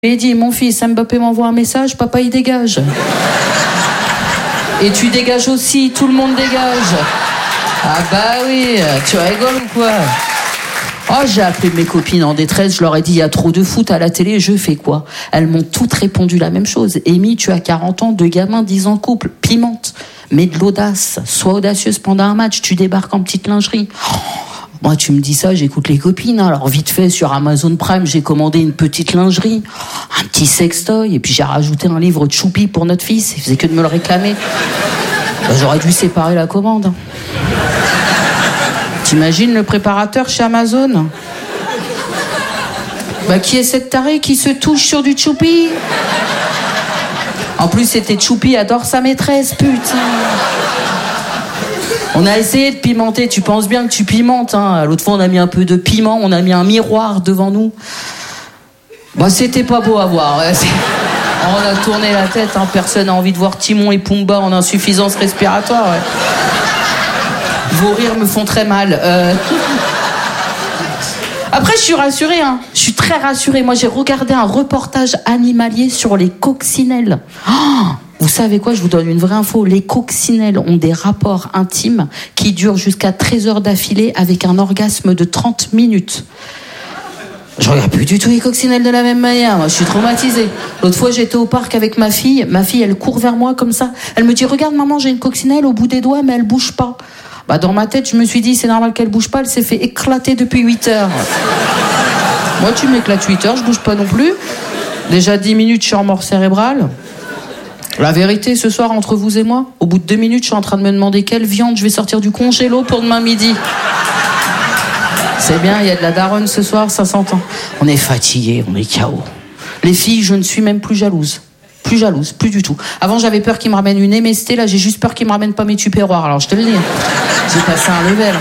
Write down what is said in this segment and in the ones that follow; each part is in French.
Et dit, mon fils, Mbappé m'envoie un message, papa il dégage. Et tu dégages aussi, tout le monde dégage. Ah bah oui, tu rigoles ou quoi? Oh, j'ai appelé mes copines en détresse, je leur ai dit, il y a trop de foot à la télé, je fais quoi? Elles m'ont toutes répondu la même chose. Amy, tu as 40 ans, 2 gamins, 10 ans de couple, pimente, mets de l'audace, sois audacieuse pendant un match, tu débarques en petite lingerie. Moi, tu me dis ça, j'écoute les copines. Alors, vite fait, sur Amazon Prime, j'ai commandé une petite lingerie, un petit sextoy, et puis j'ai rajouté un livre de Choupi pour notre fils. Il faisait que de me le réclamer. Ben, j'aurais dû séparer la commande. T'imagines le préparateur chez Amazon? Bah, qui est cette tarée qui se touche sur du Choupi? En plus, c'était Choupi adore sa maîtresse, putain. On a essayé de pimenter, tu penses bien que tu pimentes, hein. L'autre fois, on a mis un peu de piment, on a mis un miroir devant nous. Bah, c'était pas beau à voir. Ouais. On a tourné la tête, hein. Personne n'a envie de voir Timon et Pumba en insuffisance respiratoire. Ouais. Vos rires me font très mal. Après, je suis rassurée, hein. Je suis très rassurée. Moi, j'ai regardé un reportage animalier sur les coccinelles. Oh, vous savez quoi? Je vous donne une vraie info. Les coccinelles ont des rapports intimes qui durent jusqu'à 13 heures d'affilée avec un orgasme de 30 minutes. Je regarde plus du tout les coccinelles de la même manière. Moi, je suis traumatisée. L'autre fois, j'étais au parc avec ma fille. Ma fille, elle court vers moi comme ça. Elle me dit, regarde maman, j'ai une coccinelle au bout des doigts, mais elle bouge pas. Bah, dans ma tête, je me suis dit, c'est normal qu'elle bouge pas, elle s'est fait éclater depuis 8 heures. Moi, tu m'éclates 8 heures, je bouge pas non plus. Déjà 10 minutes, je suis en mort cérébrale. La vérité, ce soir, entre vous et moi, au bout de 2 minutes, je suis en train de me demander quelle viande je vais sortir du congélo pour demain midi. C'est bien, il y a de la daronne ce soir, ça s'entend. On est fatigués, on est KO. Les filles, je ne suis même plus jalouse. Plus jalouse, plus du tout. Avant, j'avais peur qu'ils me ramènent une MST, là, j'ai juste peur qu'ils me ramènent pas mes tupperwares, alors je te le dis. J'ai passé un level.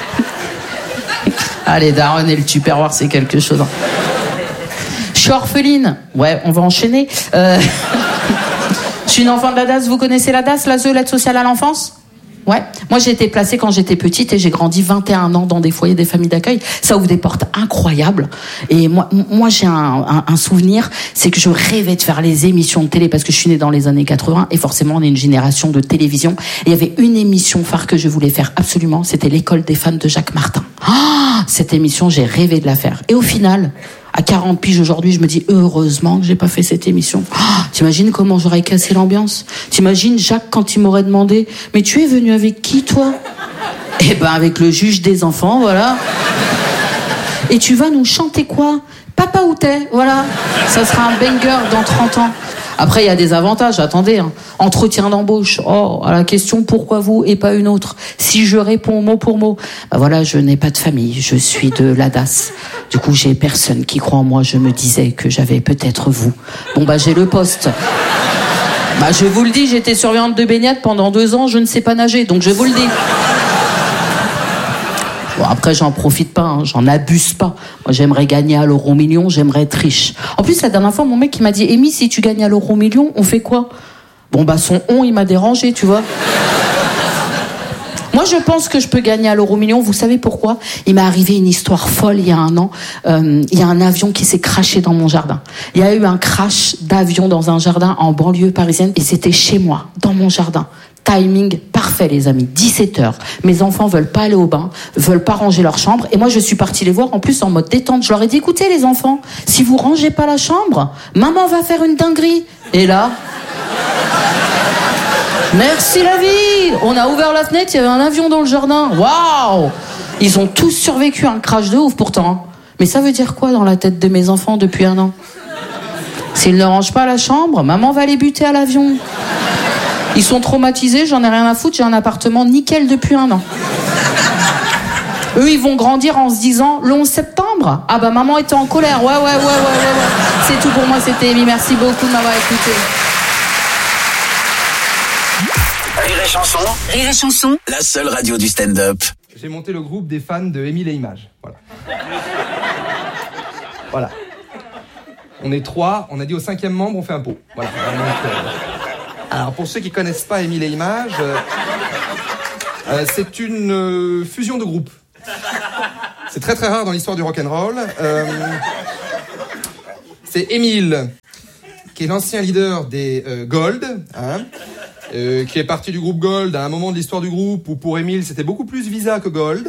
Allez, daronne et le tupperware, c'est quelque chose. Je suis orpheline. Ouais, on va enchaîner. Je suis une enfant de la DAS, vous connaissez la DAS, l'ASE, l'aide sociale à l'enfance? Ouais. Moi, j'ai été placée quand j'étais petite et j'ai grandi 21 ans dans des foyers, des familles d'accueil. Ça ouvre des portes incroyables. Et moi j'ai un souvenir, c'est que je rêvais de faire les émissions de télé parce que je suis née dans les années 80 et forcément, on est une génération de télévision. Et il y avait une émission phare que je voulais faire absolument, c'était l'école des fans de Jacques Martin. Oh, cette émission, j'ai rêvé de la faire. Et au final, à 40 piges aujourd'hui, je me dis heureusement que j'ai pas fait cette émission. Oh, t'imagines comment j'aurais cassé l'ambiance? T'imagines Jacques quand il m'aurait demandé « Mais tu es venu avec qui, toi ?» Eh ben, avec le juge des enfants, voilà. Et tu vas nous chanter quoi? Papa où t'es? Voilà. Ça sera un banger dans 30 ans. Après, il y a des avantages, attendez. Hein. Entretien d'embauche. Oh, à la question pourquoi vous et pas une autre? Si je réponds mot pour mot, ben voilà, je n'ai pas de famille, je suis de la DAS. Du coup, j'ai personne qui croit en moi. Je me disais que j'avais peut-être vous. Bon, bah, j'ai le poste. Bah, je vous le dis, j'étais surveillante de baignade pendant 2 ans, je ne sais pas nager, donc je vous le dis. Bon, après, j'en profite pas, hein, j'en abuse pas. Moi, j'aimerais gagner à l'euro-million, j'aimerais être riche. En plus, la dernière fois, mon mec, il m'a dit, Amy, si tu gagnes à l'euro-million, on fait quoi? Bon, bah, son on, il m'a dérangé, tu vois. Moi, je pense que je peux gagner à l'euro-million. Vous savez pourquoi? Il m'est arrivé une histoire folle il y a 1 an. Il y a un avion qui s'est crashé dans mon jardin. Il y a eu un crash d'avion dans un jardin en banlieue parisienne et c'était chez moi, dans mon jardin. Timing parfait, les amis. 17h. Mes enfants veulent pas aller au bain, veulent pas ranger leur chambre. Et moi, je suis partie les voir en plus en mode détente. Je leur ai dit, écoutez, les enfants, si vous rangez pas la chambre, maman va faire une dinguerie. Et là... Merci la vie! On a ouvert la fenêtre, il y avait un avion dans le jardin. Waouh! Ils ont tous survécu à un crash de ouf pourtant. Mais ça veut dire quoi dans la tête de mes enfants depuis 1 an? S'ils ne rangent pas la chambre, maman va les buter à l'avion. Ils sont traumatisés, j'en ai rien à foutre, j'ai un appartement nickel depuis 1 an. Eux, ils vont grandir en se disant, le 11 septembre? Ah bah maman était en colère, ouais. C'est tout pour moi, c'était Amy, merci beaucoup de m'avoir écouté. Rire et chanson, la seule radio du stand-up. J'ai monté le groupe des fans de Émile et Images. Voilà. On est 3, on a dit au 5e membre, on fait un pot. Voilà. Alors, pour ceux qui connaissent pas Émile et Images, c'est une fusion de groupes. C'est très très rare dans l'histoire du rock'n'roll. C'est Émile, qui est l'ancien leader des Gold, hein, qui est parti du groupe Gold à un moment de l'histoire du groupe où pour Émile c'était beaucoup plus Visa que Gold.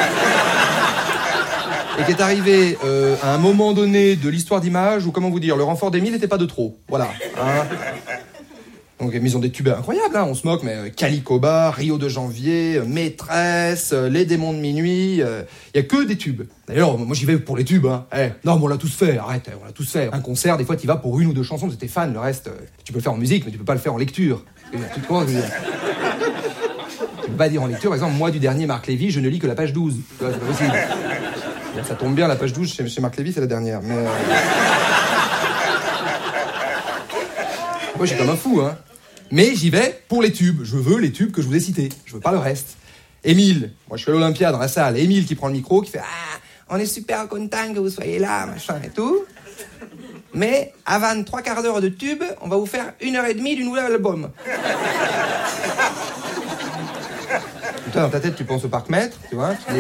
Et qui est arrivé à un moment donné de l'histoire d'Image où, comment vous dire, le renfort d'Émile n'était pas de trop. Voilà. Hein. Donc ils ont des tubes incroyables, hein, on se moque, mais Calicoba, Rio de Janvier, Maîtresse, Les Démons de Minuit, il y a que des tubes. D'ailleurs, moi j'y vais pour les tubes, hein. Non, mais on l'a tous fait, arrête, on l'a tous fait. Un concert, des fois t'y vas pour une ou deux chansons, t'es fan, le reste, tu peux le faire en musique, mais tu peux pas le faire en lecture. Tu te comprends, tu peux pas dire en lecture, par exemple, moi du dernier Marc Lévy, je ne lis que la page 12. Tu vois, c'est pas possible. Ça tombe bien, la page 12 chez Marc Lévy, c'est la dernière, mais... Moi, j'ai comme un fou, hein. Mais j'y vais pour les tubes. Je veux les tubes que je vous ai cités. Je veux pas le reste. Émile, moi je suis à l'Olympia dans la salle. Émile qui prend le micro, qui fait « Ah, on est super content que vous soyez là, machin et tout. Mais avant 3/4 d'heure de tube, on va vous faire 1h30 du nouvel album. » Toi, dans ta tête, tu penses au parc-mètre, tu vois. Tu dis,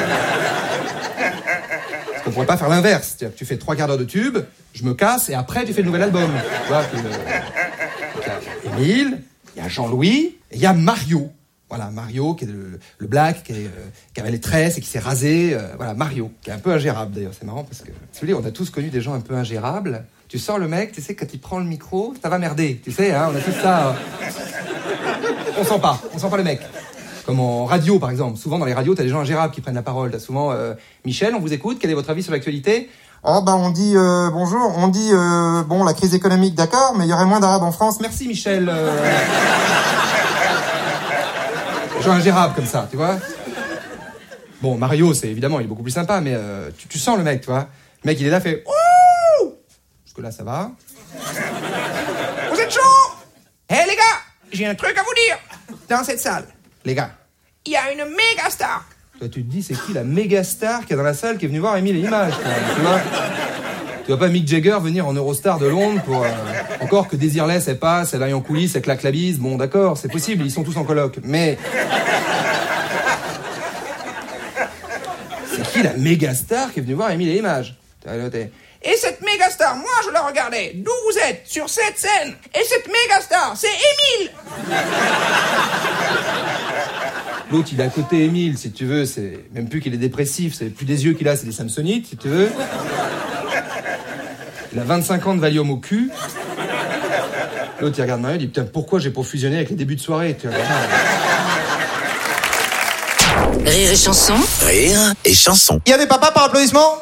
Parce qu'on pourrait pas faire l'inverse. Tu fais 3/4 d'heure de tube, je me casse, et après tu fais le nouvel album. Tu vois, Émile, il y a Jean-Louis, et il y a Mario. Voilà, Mario, qui est le black, qui avait les tresses et qui s'est rasé. Voilà, Mario, qui est un peu ingérable d'ailleurs. C'est marrant parce que, si vous voulez, on a tous connu des gens un peu ingérables. Tu sors le mec, tu sais, quand il prend le micro, ça va merder. Tu sais, hein, on a tout ça. On sent pas le mec. Comme en radio, par exemple. Souvent, dans les radios, t'as des gens ingérables qui prennent la parole. T'as souvent, Michel, on vous écoute, quel est votre avis sur l'actualité ? Oh, on dit, bonjour, on dit, bon, la crise économique, d'accord, mais il y aurait moins d'Arabes en France. Merci, Michel. Gens ingérables comme ça, tu vois. Bon, Mario, c'est évidemment, il est beaucoup plus sympa, mais tu sens le mec, tu vois. Le mec, il est là, fait ouh. Jusque là, ça va. Vous êtes chaud? Hé, les gars, j'ai un truc à vous dire. Dans cette salle, les gars, il y a une méga star. Toi, tu te dis, c'est qui la méga star qui est dans la salle qui est venue voir Émile et Images, tu vois? Tu vois pas Mick Jagger venir en Eurostar de Londres pour... Encore que Désirless, elle passe, elle aille en coulisses, elle claque la bise. Bon, d'accord, c'est possible, ils sont tous en coloc. Mais... c'est qui la méga star qui est venue voir Émile et Images? Et cette méga star, moi je la regardais d'où vous êtes, sur cette scène. Et cette méga star, c'est Émile. L'autre, il est à côté Émile, si tu veux, c'est même plus qu'il est dépressif, c'est plus des yeux qu'il a, c'est des Samsonites, si tu veux. Il a 25 ans de Valium au cul. L'autre, il regarde Mario, il dit, putain, pourquoi j'ai pas fusionné avec les débuts de soirée, tu vois. Rire et chanson. Rire et chanson. Il y a des papas par applaudissement?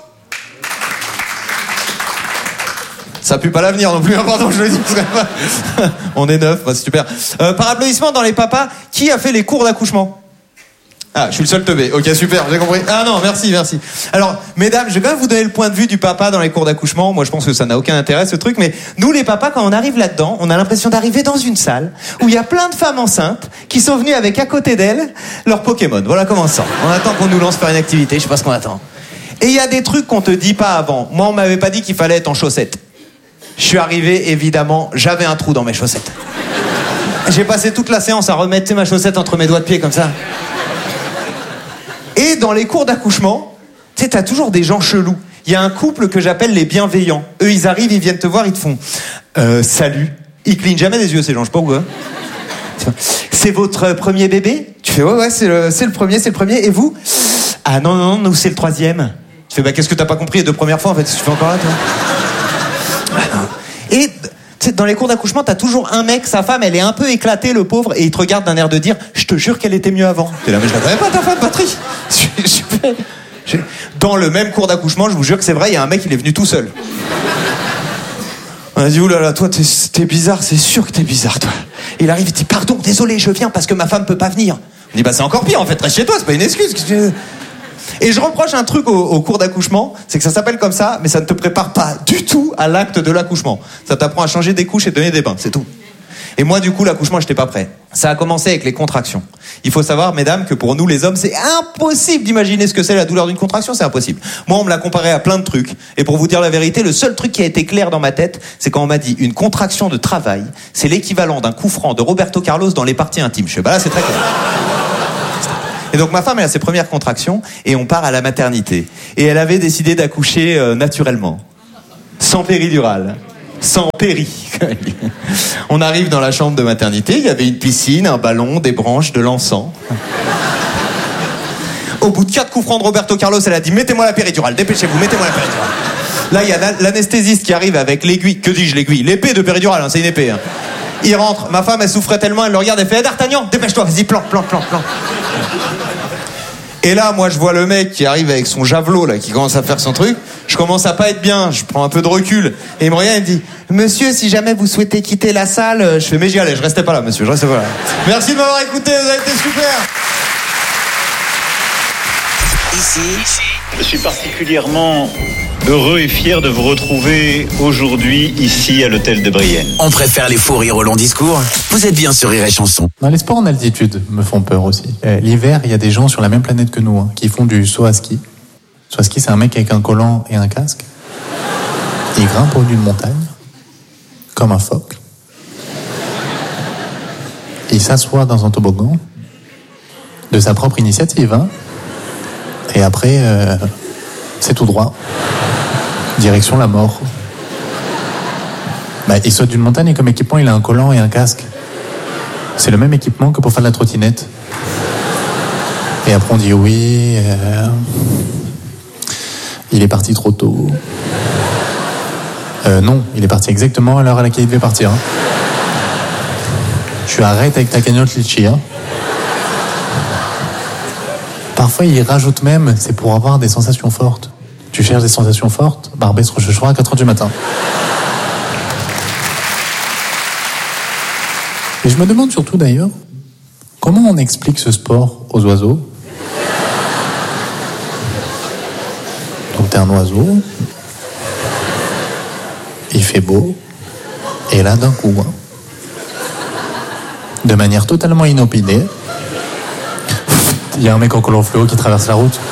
Ça pue pas l'avenir non plus, pardon, je le dis. On est 9, c'est super. Par applaudissement dans les papas, qui a fait les cours d'accouchement? Ah, je suis le seul teubé. Ok, super, j'ai compris. Ah non, merci. Alors, mesdames, je vais quand même vous donner le point de vue du papa dans les cours d'accouchement. Moi, je pense que ça n'a aucun intérêt, ce truc, mais nous, les papas, quand on arrive là-dedans, on a l'impression d'arriver dans une salle où il y a plein de femmes enceintes qui sont venues avec à côté d'elles leur Pokémon. Voilà comment ça. On attend qu'on nous lance faire une activité, je sais pas ce qu'on attend. Et il y a des trucs qu'on te dit pas avant. Moi, on m'avait pas dit qu'il fallait être en chaussettes. Je suis arrivé, évidemment, j'avais un trou dans mes chaussettes. J'ai passé toute la séance à remettre ma chaussette entre mes doigts de pied comme ça. Et dans les cours d'accouchement, tu sais, t'as toujours des gens chelous. Il y a un couple que j'appelle les bienveillants. Eux, ils arrivent, ils viennent te voir, ils te font salut. Ils clignent jamais des yeux, ces gens, je sais pas où. Hein. C'est votre premier bébé? Tu fais ouais, c'est le premier. Et vous? Ah non, nous c'est le 3e. Tu fais qu'est-ce que t'as pas compris les 2 premières fois en fait? Tu fais encore là, toi? Et dans les cours d'accouchement, t'as toujours un mec, sa femme, elle est un peu éclatée, le pauvre, et il te regarde d'un air de dire « Je te jure qu'elle était mieux avant. » T'es là, mais je la connais pas, ta femme, Patrick. Dans le même cours d'accouchement, je vous jure que c'est vrai, il y a un mec, il est venu tout seul. On a dit « Oulala, toi, t'es bizarre, c'est sûr que t'es bizarre, toi. » Et il arrive, il dit « Pardon, désolé, je viens parce que ma femme peut pas venir. » On dit « C'est encore pire, en fait, reste chez toi, c'est pas une excuse. » Et je reproche un truc au cours d'accouchement, c'est que ça s'appelle comme ça, mais ça ne te prépare pas du tout à l'acte de l'accouchement. Ça t'apprend à changer des couches et donner des bains, c'est tout. Et moi, du coup, l'accouchement, j'étais pas prêt. Ça a commencé avec les contractions. Il faut savoir, mesdames, que pour nous, les hommes, c'est impossible d'imaginer ce que c'est la douleur d'une contraction, c'est impossible. Moi, on me l'a comparé à plein de trucs. Et pour vous dire la vérité, le seul truc qui a été clair dans ma tête, c'est quand on m'a dit une contraction de travail, c'est l'équivalent d'un coup franc de Roberto Carlos dans les parties intimes. Je sais pas, là, c'est très clair. Et donc ma femme, elle a ses premières contractions et on part à la maternité. Et elle avait décidé d'accoucher naturellement. Sans péridurale. Sans péri. On arrive dans la chambre de maternité, il y avait une piscine, un ballon, des branches, de l'encens. Au bout de 4 coups francs de Roberto Carlos, elle a dit « Mettez-moi la péridurale, dépêchez-vous, mettez-moi la péridurale. » Là, il y a l'anesthésiste qui arrive avec l'aiguille. Que dis-je, l'aiguille? L'épée de péridurale, hein, c'est une épée. Hein. Il rentre, ma femme, elle souffrait tellement, elle le regarde, elle fait « D'Artagnan, dépêche-toi, vas-y, plan. » Et là, moi, je vois le mec qui arrive avec son javelot, là, qui commence à faire son truc. Je commence à pas être bien, je prends un peu de recul. Et il me regarde, il me dit « Monsieur, si jamais vous souhaitez quitter la salle... » Je fais « Mais j'y allais, je restais pas là, monsieur, je restais pas là. » Merci de m'avoir écouté, vous avez été super. Ici, je suis particulièrement heureux et fier de vous retrouver aujourd'hui ici à l'hôtel de Brienne. on préfère les faux rires au long discours. Vous êtes bien sur Rire et Chanson. Non, les sports en altitude me font peur aussi. L'hiver, il y a des gens sur la même planète que nous qui font du saut à ski. Saut à ski, c'est un mec avec un collant et un casque. Il grimpe au haut d'une montagne, comme un phoque. Il s'assoit dans un toboggan, de sa propre initiative. Et après, c'est tout droit. Direction la mort. Il saute d'une montagne et comme équipement, il a un collant et un casque. C'est le même équipement que pour faire de la trottinette. Et après, on dit oui, il est parti trop tôt. Non, il est parti exactement à l'heure à laquelle il devait partir. Je suis arrête avec ta cagnotte litchi. Parfois, il rajoute même, c'est pour avoir des sensations fortes. Tu cherches des sensations fortes, Barbès Rochechouart à 4h du matin. Et je me demande surtout d'ailleurs, comment on explique ce sport aux oiseaux? Donc t'es un oiseau, il fait beau, et là d'un coup, de manière totalement inopinée, il y a un mec en collant fluo qui traverse la route.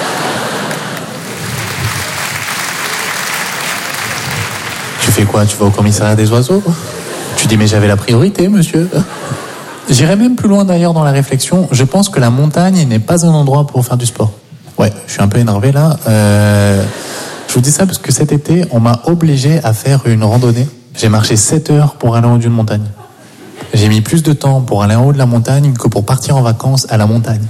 Tu fais quoi? Tu vas au commissariat des oiseaux? Tu dis mais j'avais la priorité, monsieur. J'irai même plus loin d'ailleurs dans la réflexion. Je pense que la montagne n'est pas un endroit pour faire du sport. Ouais, je suis un peu énervé là. Je vous dis ça parce que cet été, on m'a obligé à faire une randonnée. J'ai marché 7 heures pour aller en haut d'une montagne. J'ai mis plus de temps pour aller en haut de la montagne que pour partir en vacances à la montagne.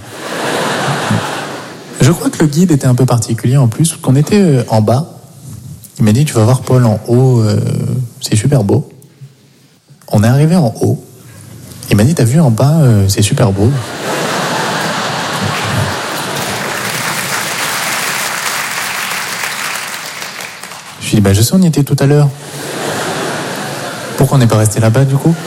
Je crois que le guide était un peu particulier en plus. Qu'on était en bas, il m'a dit tu vas voir Paul en haut, c'est super beau. On est arrivé en haut. Il m'a dit t'as vu en bas, c'est super beau. Je lui ai dit je sais on y était tout à l'heure. Pourquoi on n'est pas resté là-bas du coup?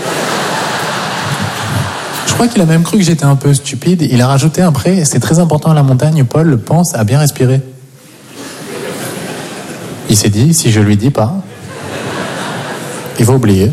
Je crois qu'il a même cru que j'étais un peu stupide. Il a rajouté après, c'est très important à la montagne, Paul, pense à bien respirer. Il s'est dit, si je lui dis pas, il va oublier.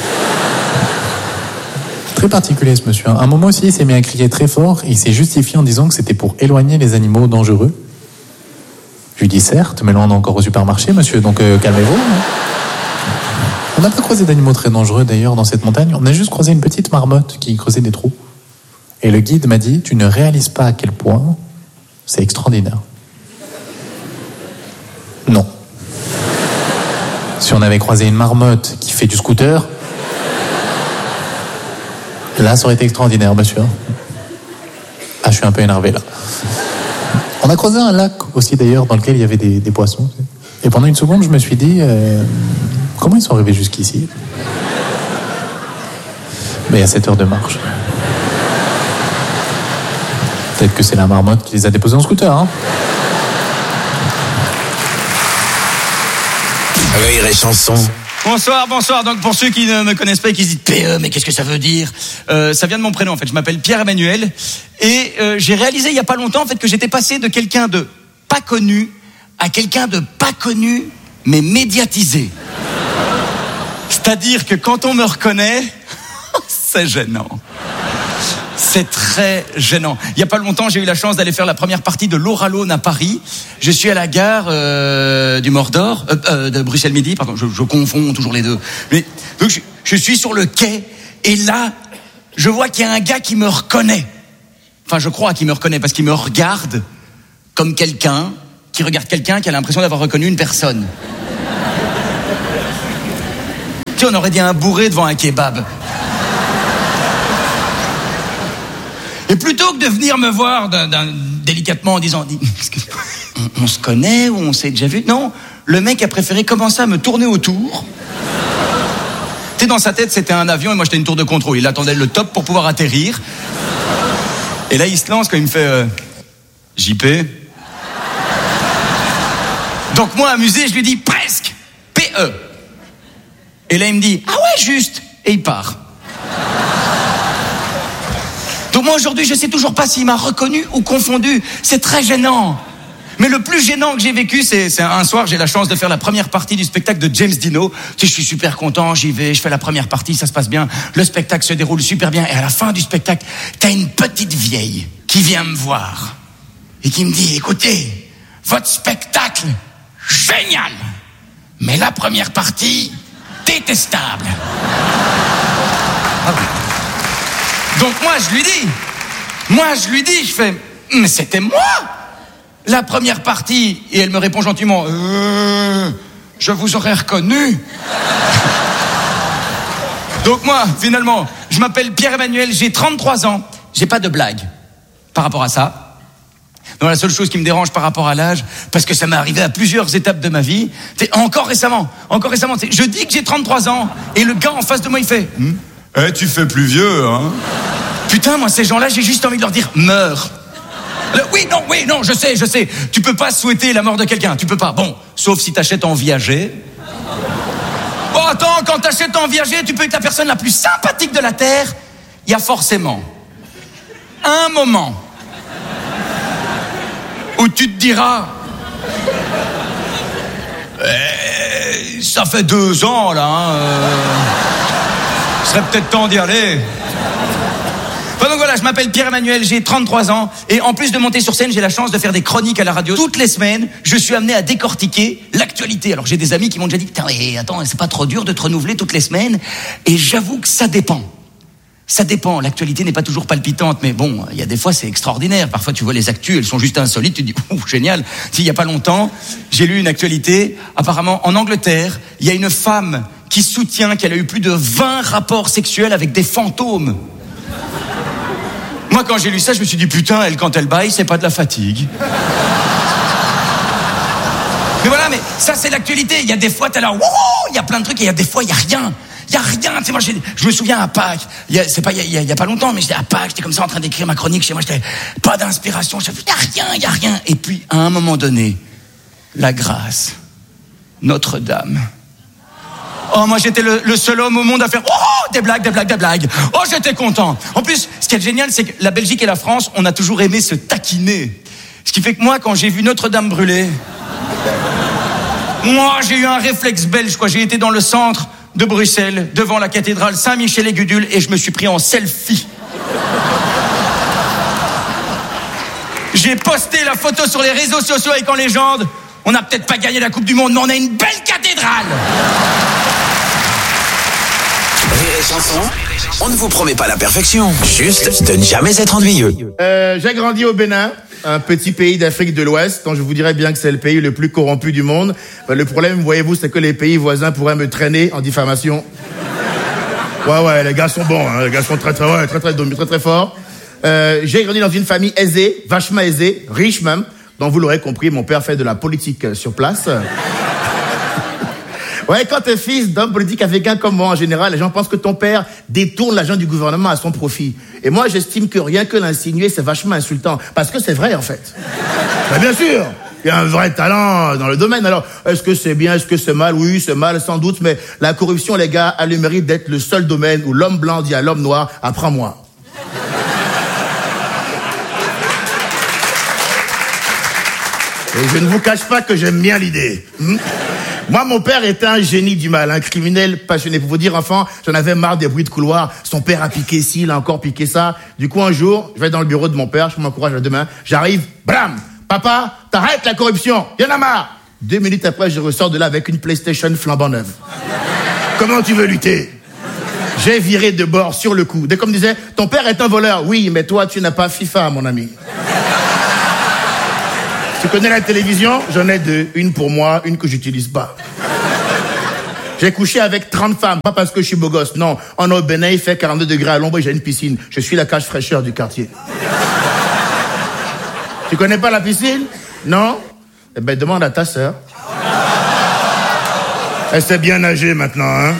Très particulier ce monsieur. À un moment aussi, il s'est mis à crier très fort et il s'est justifié en disant que c'était pour éloigner les animaux dangereux. Je lui dis certes, mais là on est encore au supermarché, monsieur, donc calmez-vous. On n'a pas croisé d'animaux très dangereux d'ailleurs dans cette montagne. On a juste croisé une petite marmotte qui creusait des trous. Et le guide m'a dit, tu ne réalises pas à quel point c'est extraordinaire. Non. Si on avait croisé une marmotte qui fait du scooter, là ça aurait été extraordinaire, monsieur. Ah, je suis un peu énervé là. On a croisé un lac aussi d'ailleurs dans lequel il y avait des poissons. Et pendant une seconde, je me suis dit... comment ils sont arrivés jusqu'ici? Mais il y a 7 heures de marche. Peut-être que c'est la marmotte qui les a déposés en scooter, Rire et Chanson. Bonsoir. Donc pour ceux qui ne me connaissent pas et qui se disent PE, mais qu'est-ce que ça veut dire? Ça vient de mon prénom en fait. Je m'appelle Pierre-Emmanuel et j'ai réalisé il y a pas longtemps en fait que j'étais passé de quelqu'un de pas connu à quelqu'un de pas connu mais médiatisé. C'est-à-dire que quand on me reconnaît, c'est gênant. C'est très gênant. Il y a pas longtemps, j'ai eu la chance d'aller faire la première partie de l'Oralone à Paris. Je suis à la gare du Mordor, de Bruxelles Midi, pardon, je confonds toujours les deux. Mais donc je suis sur le quai et là, je vois qu'il y a un gars qui me reconnaît. Enfin, je crois qu'il me reconnaît parce qu'il me regarde comme quelqu'un qui regarde quelqu'un qui a l'impression d'avoir reconnu une personne. Tu sais, on aurait dit un bourré devant un kebab. Et plutôt que de venir me voir délicatement en disant on se connaît ou on s'est déjà vu, non, le mec a préféré commencer à me tourner autour. Tu sais, dans sa tête, c'était un avion et moi j'étais une tour de contrôle. Il attendait le top pour pouvoir atterrir. Et là, il se lance quand il me fait JP. Donc moi, amusé, je lui dis presque PE. Et là, il me dit ah ouais, juste. Et il part. Donc moi aujourd'hui je sais toujours pas s'il m'a reconnu ou confondu. C'est très gênant. Mais le plus gênant que j'ai vécu, c'est un soir, j'ai la chance de faire la première partie du spectacle de James Dino. Tu sais, je suis super content, j'y vais, je fais la première partie, ça se passe bien. Le spectacle se déroule super bien. Et à la fin du spectacle, t'as une petite vieille qui vient me voir et qui me dit écoutez, votre spectacle, génial. Mais la première partie, détestable. Donc moi je lui dis, je fais, mais c'était moi la première partie. Et elle me répond gentiment, je vous aurais reconnu. Donc moi, finalement, je m'appelle Pierre-Emmanuel, j'ai 33 ans, j'ai pas de blague par rapport à ça. Non, la seule chose qui me dérange par rapport à l'âge, parce que ça m'est arrivé à plusieurs étapes de ma vie, encore récemment, je dis que j'ai 33 ans, et le gars en face de moi il fait, tu fais plus vieux, hein. Putain, moi, ces gens-là, j'ai juste envie de leur dire, meurs. Oui, non, je sais. Tu peux pas souhaiter la mort de quelqu'un, tu peux pas. Bon, sauf si t'achètes en viager. Oh, attends, quand t'achètes en viager, tu peux être la personne la plus sympathique de la Terre. Il y a forcément un moment où tu te diras, ça fait 2 ans, là, hein, serait peut-être temps d'y aller. Enfin, donc voilà, je m'appelle Pierre-Emmanuel, j'ai 33 ans, et en plus de monter sur scène, j'ai la chance de faire des chroniques à la radio. Toutes les semaines, je suis amené à décortiquer l'actualité. Alors j'ai des amis qui m'ont déjà dit, putain, attends, c'est pas trop dur de te renouveler toutes les semaines? Et j'avoue que ça dépend. Ça dépend, l'actualité n'est pas toujours palpitante, mais bon, il y a des fois c'est extraordinaire. Parfois tu vois les actus, elles sont juste insolites, tu te dis, génial. Il y a pas longtemps, j'ai lu une actualité, apparemment en Angleterre, il y a une femme qui soutient qu'elle a eu plus de 20 rapports sexuels avec des fantômes. Moi, quand j'ai lu ça, je me suis dit, putain, elle, quand elle baille, c'est pas de la fatigue. Mais voilà, mais ça, c'est l'actualité. Il y a des fois, t'es là, wouhou, il y a plein de trucs, et il y a des fois, il y a rien. Il y a rien. Tu sais, moi, je me souviens à Pâques, il y a pas longtemps, mais j'étais à Pâques, j'étais comme ça en train d'écrire ma chronique chez moi, j'étais pas d'inspiration. Je me suis dit, il y a rien. Et puis, à un moment donné, la grâce, Notre-Dame. Oh, moi, j'étais le seul homme au monde à faire des blagues. Oh, j'étais content. En plus, ce qui est génial, c'est que la Belgique et la France, on a toujours aimé se taquiner. Ce qui fait que moi, quand j'ai vu Notre-Dame brûler, moi, j'ai eu un réflexe belge, quoi. J'ai été dans le centre de Bruxelles, devant la cathédrale Saint-Michel-et-Gudule, et je me suis pris en selfie. J'ai posté la photo sur les réseaux sociaux avec en légende, on n'a peut-être pas gagné la Coupe du Monde, mais on a une belle cathédrale. Rire et chanson, on ne vous promet pas la perfection, juste de ne jamais être ennuyeux. J'ai grandi au Bénin, un petit pays d'Afrique de l'Ouest, dont je vous dirais bien que c'est le pays le plus corrompu du monde. Le problème, voyez-vous, c'est que les pays voisins pourraient me traîner en diffamation. Ouais, les gars sont bons, hein, les gars sont très forts. J'ai grandi dans une famille aisée, vachement aisée, riche même, dont vous l'aurez compris, mon père fait de la politique sur place. Ouais, quand t'es fils d'homme politique africain comme moi, en général, les gens pensent que ton père détourne l'argent du gouvernement à son profit. Et moi, j'estime que rien que l'insinuer, c'est vachement insultant. Parce que c'est vrai, en fait. Mais bien sûr, il y a un vrai talent dans le domaine. Alors, est-ce que c'est bien, est-ce que c'est mal? Oui, c'est mal, sans doute. Mais la corruption, les gars, a le mérite d'être le seul domaine où l'homme blanc dit à l'homme noir, apprends-moi. Et je ne vous cache pas que j'aime bien l'idée. Moi, mon père était un génie du mal, un criminel passionné. Pour vous dire, enfant, j'en avais marre des bruits de couloir. Son père a piqué ci, il a encore piqué ça. Du coup, un jour, je vais dans le bureau de mon père, je m'encourage à demain. J'arrive, blam! Papa, t'arrêtes la corruption, y'en a marre! 2 minutes après, je ressors de là avec une PlayStation flambant neuve. Comment tu veux lutter? J'ai viré de bord sur le coup. Dès qu'on me disait, ton père est un voleur. Oui, mais toi, tu n'as pas FIFA, mon ami. Tu connais la télévision? J'en ai 2. Une pour moi, une que j'utilise pas. J'ai couché avec 30 femmes, pas parce que je suis beau gosse, non. En au Bénin, il fait 42 degrés à l'ombre et j'ai une piscine. Je suis la cage fraîcheur du quartier. Tu connais pas la piscine? Non? Eh ben, demande à ta sœur. Elle sait bien nager maintenant, hein?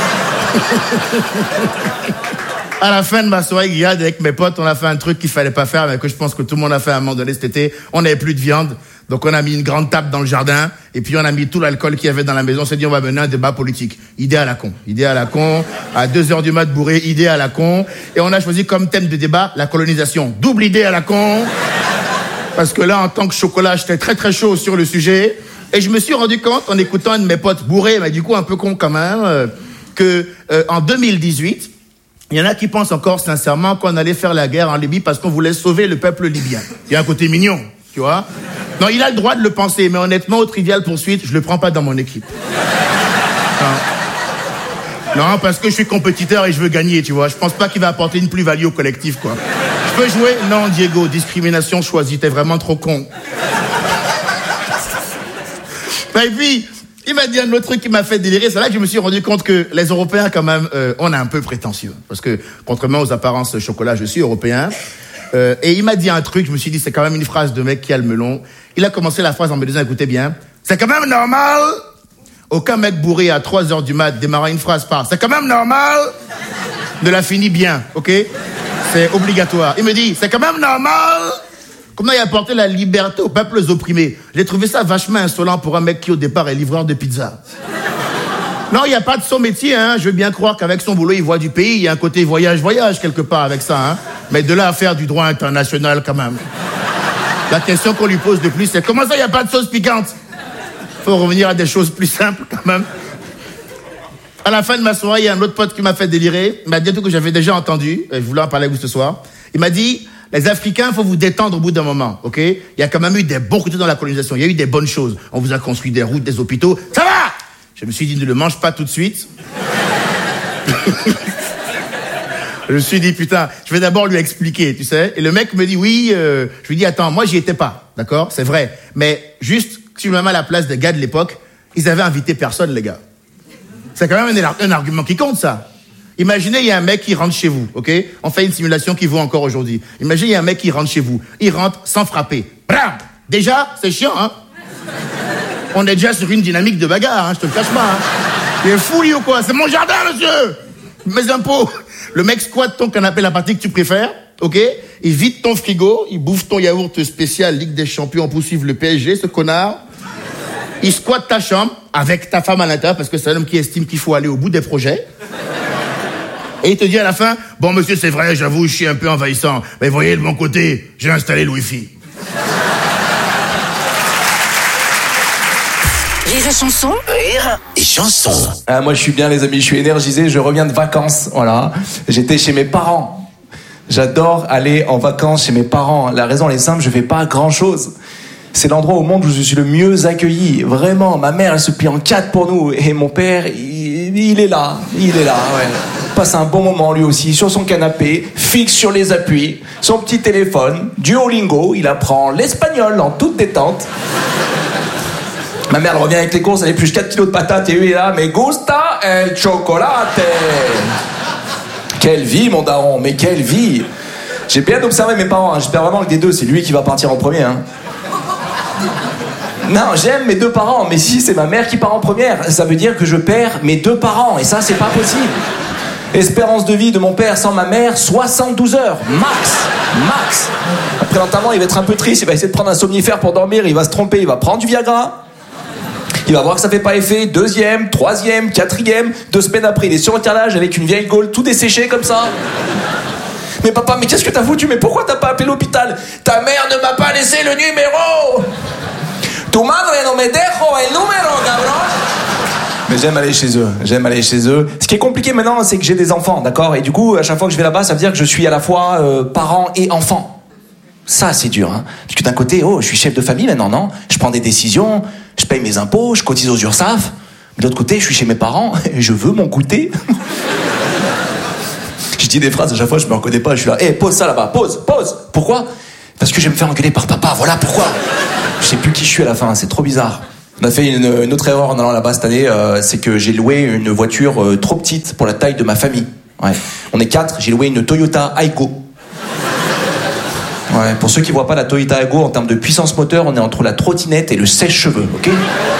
À la fin de ma soirée grillade avec mes potes, on a fait un truc qu'il fallait pas faire, mais que je pense que tout le monde a fait à un moment donné cet été. On n'avait plus de viande, donc on a mis une grande table dans le jardin, et puis on a mis tout l'alcool qu'il y avait dans la maison. On s'est dit, on va mener un débat politique. Idée à la con. À 2h du mat bourré, idée à la con. Et on a choisi comme thème de débat la colonisation. Double idée à la con. Parce que là, en tant que chocolat, j'étais très très chaud sur le sujet. Et je me suis rendu compte, en écoutant un de mes potes bourrés, mais du coup un peu con quand même, que en 2018, il y en a qui pensent encore sincèrement qu'on allait faire la guerre en Libye parce qu'on voulait sauver le peuple libyen. Il y a un côté mignon, tu vois. Non, il a le droit de le penser, mais honnêtement, au Trivial Poursuite, je le prends pas dans mon équipe. Non, parce que je suis compétiteur et je veux gagner, tu vois. Je pense pas qu'il va apporter une plus-value au collectif, quoi. Je peux jouer? Non, Diego, discrimination choisie, t'es vraiment trop con. Et puis, il m'a dit un autre truc qui m'a fait délirer. C'est là que je me suis rendu compte que les Européens, quand même, on est un peu prétentieux. Parce que, contrairement aux apparences chocolat, je suis européen. Et il m'a dit un truc, je me suis dit, c'est quand même une phrase de mec qui a le melon. Il a commencé la phrase en me disant, écoutez bien, c'est quand même normal. Aucun mec bourré à 3h du mat démarra une phrase par, c'est quand même normal. Ne la finit bien, ok? C'est obligatoire. Il me dit, c'est quand même normal. Comment il a apporté la liberté aux peuples opprimés. J'ai trouvé ça vachement insolent pour un mec qui, au départ, est livreur de pizza. Non, il n'y a pas de son métier, hein. Je veux bien croire qu'avec son boulot, il voit du pays. Il y a un côté voyage quelque part avec ça, hein. Mais de là à faire du droit international, quand même. La question qu'on lui pose de plus, c'est comment ça, il n'y a pas de sauce piquante? Faut revenir à des choses plus simples, quand même. À la fin de ma soirée, il y a un autre pote qui m'a fait délirer. Il m'a dit un truc que j'avais déjà entendu. Je voulais en parler avec vous ce soir. Il m'a dit, les Africains, faut vous détendre au bout d'un moment, ok? Il y a quand même eu des bons côtés dans la colonisation. Il y a eu des bonnes choses. On vous a construit des routes, des hôpitaux. Ça va! Je me suis dit, ne le mange pas tout de suite. Je me suis dit, putain, je vais d'abord lui expliquer, tu sais. Et le mec me dit, oui, je lui dis, attends, moi, j'y étais pas, d'accord? C'est vrai. Mais juste, si je me mets à la place des gars de l'époque, ils avaient invité personne, les gars. C'est quand même un argument qui compte, ça. Imaginez, il y a un mec qui rentre chez vous, ok? On fait une simulation qui vaut encore aujourd'hui. Imaginez, il y a un mec qui rentre chez vous. Il rentre sans frapper. Bram! Déjà, c'est chiant, hein? On est déjà sur une dynamique de bagarre, hein, je te le cache pas, hein. Il est fou, lui, ou quoi? C'est mon jardin, monsieur! Mes impôts! Le mec squatte ton canapé, la partie que tu préfères, ok? Il vide ton frigo, il bouffe ton yaourt spécial Ligue des Champions pour suivre le PSG, ce connard. Il squatte ta chambre avec ta femme à l'intérieur parce que c'est un homme qui estime qu'il faut aller au bout des projets. Et il te dit à la fin, bon monsieur, c'est vrai, j'avoue, je suis un peu envahissant, mais voyez de mon côté, j'ai installé le Wi-Fi. Rire et chanson. Rire et chanson. Ah, moi je suis bien les amis, je suis énergisé, je reviens de vacances, voilà. J'étais chez mes parents. J'adore aller en vacances chez mes parents. La raison elle est simple, je fais pas grand chose. C'est l'endroit au monde où je suis le mieux accueilli. Vraiment, ma mère elle se plie en 4 pour nous. Et mon père, il est là, ouais. Passe un bon moment lui aussi, sur son canapé, fixe sur les appuis, son petit téléphone, Duolingo, il apprend l'espagnol en toute détente. Ma mère elle revient avec les courses, elle épluche 4 kilos de patates et lui est là, mais gusta el chocolate. Quelle vie mon daron, mais quelle vie. J'ai bien observé mes parents, hein. J'espère vraiment que des deux, c'est lui qui va partir en premier, hein. Non, j'aime mes 2 parents, mais si c'est ma mère qui part en première, ça veut dire que je perds mes 2 parents, et ça c'est pas possible. Espérance de vie de mon père sans ma mère, 72 heures, max. Après l'enterrement, il va être un peu triste, il va essayer de prendre un somnifère pour dormir, il va se tromper, il va prendre du Viagra. Il va voir que ça fait pas effet, 2e, 3e, 4e, 2 semaines après, il est sur le carrelage avec une vieille gaule tout desséchée comme ça. Mais papa, mais qu'est-ce que t'as foutu? Mais pourquoi t'as pas appelé l'hôpital? Ta mère ne m'a pas laissé le numéro. Tu madre no me dejo el número, cabrón. Mais j'aime aller chez eux. Ce qui est compliqué maintenant, c'est que j'ai des enfants, d'accord? Et du coup, à chaque fois que je vais là-bas, ça veut dire que je suis à la fois parent et enfant. Ça, c'est dur, hein. Parce que d'un côté, je suis chef de famille maintenant, non? Je prends des décisions, je paye mes impôts, je cotise aux URSSAF. Mais de l'autre côté, je suis chez mes parents et je veux mon goûter. Je dis des phrases, à chaque fois, je me reconnais pas. Je suis là, pose ça là-bas, pose. Pourquoi? Parce que je vais me faire engueuler par papa, voilà pourquoi. Je sais plus qui je suis à la fin, c'est trop bizarre. On a fait une autre erreur en allant là-bas cette année, c'est que j'ai loué une voiture trop petite pour la taille de ma famille. Ouais. On est 4, j'ai loué une Toyota Aygo. Ouais, pour ceux qui voient pas la Toyota Aygo, en termes de puissance moteur, on est entre la trottinette et le sèche-cheveux, ok ?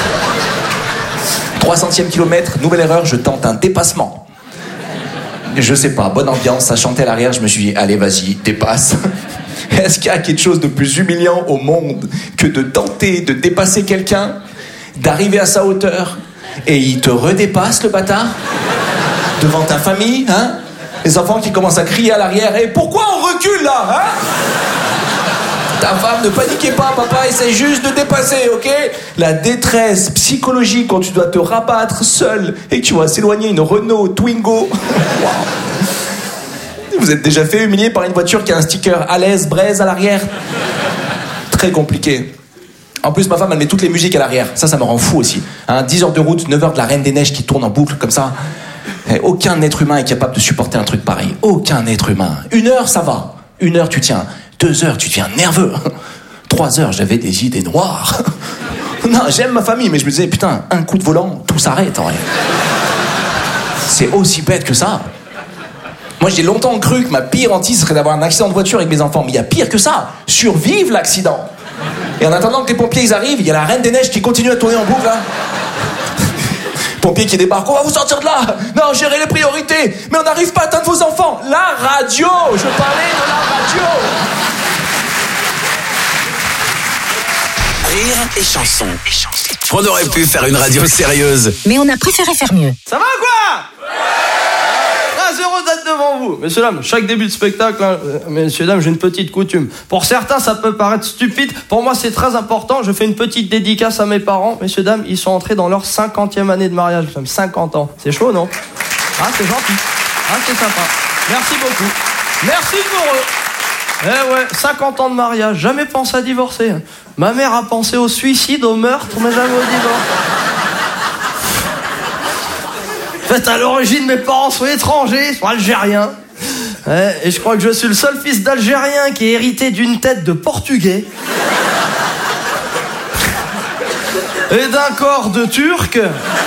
300e kilomètre, nouvelle erreur, je tente un dépassement. Je sais pas, bonne ambiance, ça chantait à l'arrière, je me suis dit, allez vas-y, dépasse. Est-ce qu'il y a quelque chose de plus humiliant au monde que de tenter de dépasser quelqu'un, d'arriver à sa hauteur, et il te redépasse, le bâtard, devant ta famille, hein ? Les enfants qui commencent à crier à l'arrière, et pourquoi on recule là, hein ? Ta femme, ne paniquez pas, papa essaie juste de dépasser, ok ? La détresse psychologique quand tu dois te rabattre seul et que tu vas s'éloigner une Renault Twingo. Wow. Vous êtes déjà fait humilier par une voiture qui a un sticker à l'aise, braise à l'arrière ? Très compliqué. En plus, ma femme, elle met toutes les musiques à l'arrière. Ça me rend fou aussi. Hein, 10 heures de route, 9 heures de la Reine des Neiges qui tourne en boucle comme ça. Et aucun être humain est capable de supporter un truc pareil. Aucun être humain. 1 heure, ça va. 1 heure, tu tiens. 2 heures, tu deviens nerveux. 3 heures, j'avais des idées noires. Non, j'aime ma famille, mais je me disais, putain, un coup de volant, tout s'arrête en vrai. C'est aussi bête que ça. Moi, j'ai longtemps cru que ma pire hantise serait d'avoir un accident de voiture avec mes enfants. Mais il y a pire que ça. Survivre l'accident. Et en attendant que les pompiers ils arrivent, il y a la Reine des Neiges qui continue à tourner en boucle, là. Pompiers qui débarquent, on va vous sortir de là. Non, gérez les priorités. Mais on n'arrive pas à atteindre vos enfants. La radio, je parlais de la radio. Rire et chanson. On aurait pu faire une radio sérieuse. Mais on a préféré faire mieux. Ça va quoi? Très heureux d'être devant vous. Messieurs, dames, chaque début de spectacle, hein, messieurs, dames, j'ai une petite coutume. Pour certains, ça peut paraître stupide. Pour moi, c'est très important. Je fais une petite dédicace à mes parents. Messieurs, dames, ils sont entrés dans leur 50e année de mariage. Nous sommes 50 ans. C'est chaud, non? Ah, c'est gentil. Ah, c'est sympa. Merci beaucoup. Merci pour eux. Eh ouais, 50 ans de mariage. Jamais pensé à divorcer. Ma mère a pensé au suicide, au meurtre, mais jamais au divorce. En fait, à l'origine, mes parents sont étrangers, sont algériens. Et je crois que je suis le seul fils d'Algérien qui est hérité d'une tête de Portugais. Et d'un corps de Turc.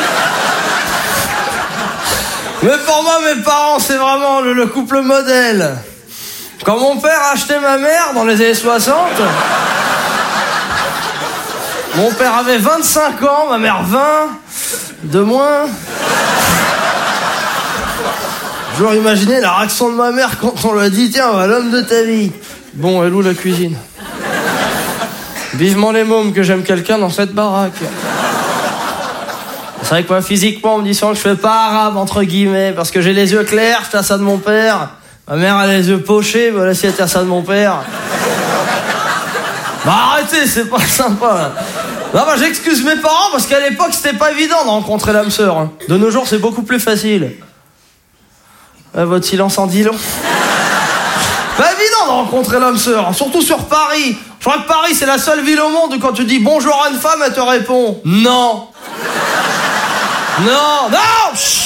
Mais pour moi, mes parents, c'est vraiment le couple modèle. Quand mon père a acheté ma mère dans les années 60, mon père avait 25 ans, ma mère 20, de moins. J'ai toujours imaginé la réaction de ma mère quand on lui a dit « Tiens, va l'homme de ta vie ». Bon, elle où la cuisine? Vivement les mômes que j'aime quelqu'un dans cette baraque. C'est vrai que moi, physiquement, on me dit souvent que je fais pas arabe, entre guillemets, parce que j'ai les yeux clairs, je fais ça de mon père. Ma mère a les yeux pochés, voilà si elle était ça de mon père. Bah arrêtez, c'est pas sympa là. Non bah j'excuse mes parents parce qu'à l'époque c'était pas évident de rencontrer l'âme sœur. Hein. De nos jours c'est beaucoup plus facile. Votre silence en dit long. Pas évident de rencontrer l'âme sœur, surtout sur Paris. Je crois que Paris c'est la seule ville au monde où quand tu dis bonjour à une femme, elle te répond non. Non, non. Chut.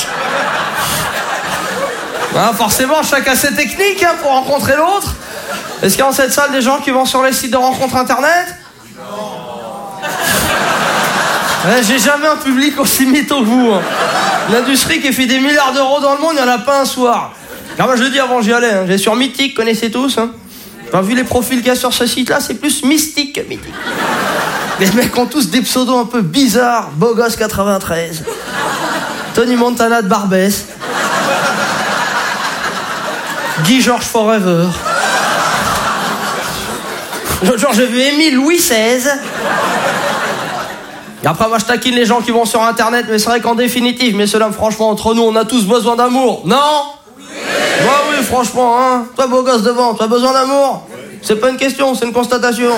Hein, forcément, chacun ses techniques hein, pour rencontrer l'autre. Est-ce qu'il y a dans cette salle des gens qui vont sur les sites de rencontres internet? Non. J'ai jamais un public aussi mytho que vous. Hein. L'industrie qui fait des milliards d'euros dans le monde, il n'y en a pas un soir. Alors moi je le dis avant, j'y allais. Hein. J'ai sur Mythique, connaissez tous. Hein. Enfin, vu les profils qu'il y a sur ce site-là, c'est plus mystique que mythique. Les mecs ont tous des pseudos un peu bizarres. Beau gosse 93. Tony Montana de Barbès. Guy Georges Forever. L'autre jour, j'ai vu Émile Louis XVI. Et après, moi, je taquine les gens qui vont sur Internet, mais c'est vrai qu'en définitive, messieurs, dames, franchement, entre nous, on a tous besoin d'amour. Non? Oui. Bah oui, franchement, hein. Toi, beau gosse devant, tu as besoin d'amour? C'est pas une question, c'est une constatation.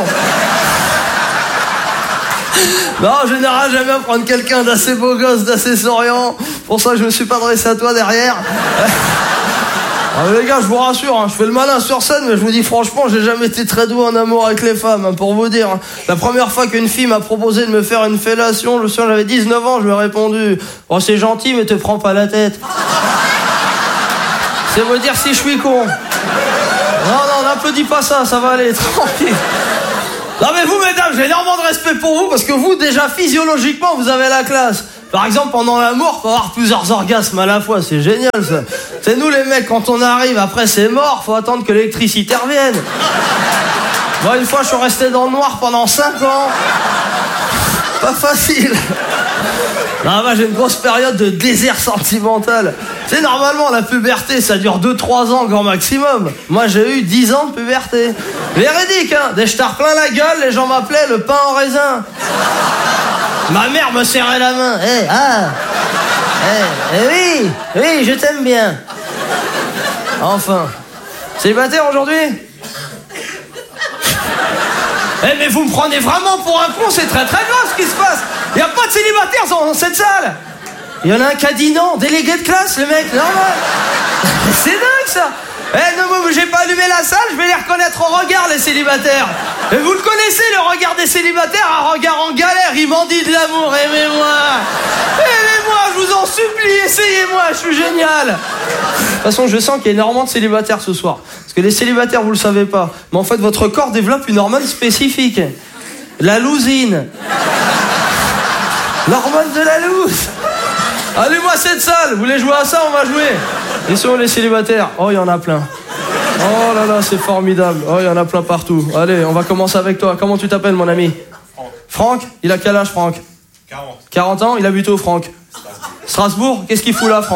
Non, en général, j'aime bien prendre quelqu'un d'assez beau gosse, d'assez souriant. Pour ça, je me suis pas adressé à toi derrière. Alors les gars, je vous rassure, hein, je fais le malin sur scène, mais je vous dis franchement, j'ai jamais été très doué en amour avec les femmes, hein, pour vous dire. Hein. La première fois qu'une fille m'a proposé de me faire une fellation, je me souviens, j'avais 19 ans, je lui ai répondu « Oh, c'est gentil, mais te prends pas la tête. » C'est me dire si je suis con. Non, n'applaudis pas ça, ça va aller, tranquille. Non mais vous, mesdames, j'ai énormément de respect pour vous parce que vous, déjà, physiologiquement, vous avez la classe. Par exemple, pendant l'amour, faut avoir plusieurs orgasmes à la fois, c'est génial ça. C'est nous les mecs, quand on arrive, après c'est mort, faut attendre que l'électricité revienne. Moi, une fois, je suis resté dans le noir pendant 5 ans. Pas facile. Non, moi, j'ai une grosse période de désert sentimental. C'est normalement, la puberté, ça dure 2-3 ans grand maximum. Moi, j'ai eu 10 ans de puberté. Véridique, hein. Dès que je t'ai plein la gueule, les gens m'appelaient le pain en raisin. Ma mère me serrait la main. Oui, je t'aime bien. Enfin. Célibataire aujourd'hui ? Mais vous me prenez vraiment pour un con, c'est très très grave ce qui se passe. Il n'y a pas de célibataires dans cette salle. Il y en a un qui a dit non, délégué de classe, le mec, normal. C'est dingue ça. Non, j'ai pas allumé la salle, je vais les reconnaître au regard, les célibataires. Et vous le connaissez, le regard des célibataires, un regard en galère, il m'en dit de l'amour, aimez-moi, je vous en supplie, essayez-moi, je suis génial. De toute façon, je sens qu'il y a énormément de célibataires ce soir. Parce que les célibataires, vous le savez pas, mais en fait, votre corps développe une hormone spécifique. La lousine. L'hormone de la loose. Allez-moi cette salle, vous voulez jouer à ça, on va jouer. Ils sont les célibataires. Oh, il y en a plein. Oh là là, c'est formidable. Oh, il y en a plein partout. Allez, on va commencer avec toi. Comment tu t'appelles, mon ami ? Franck. Il a quel âge, Franck ? 40. 40 ans, il habite où, Franck ? Strasbourg. Qu'est-ce qu'il fout là, Franck ?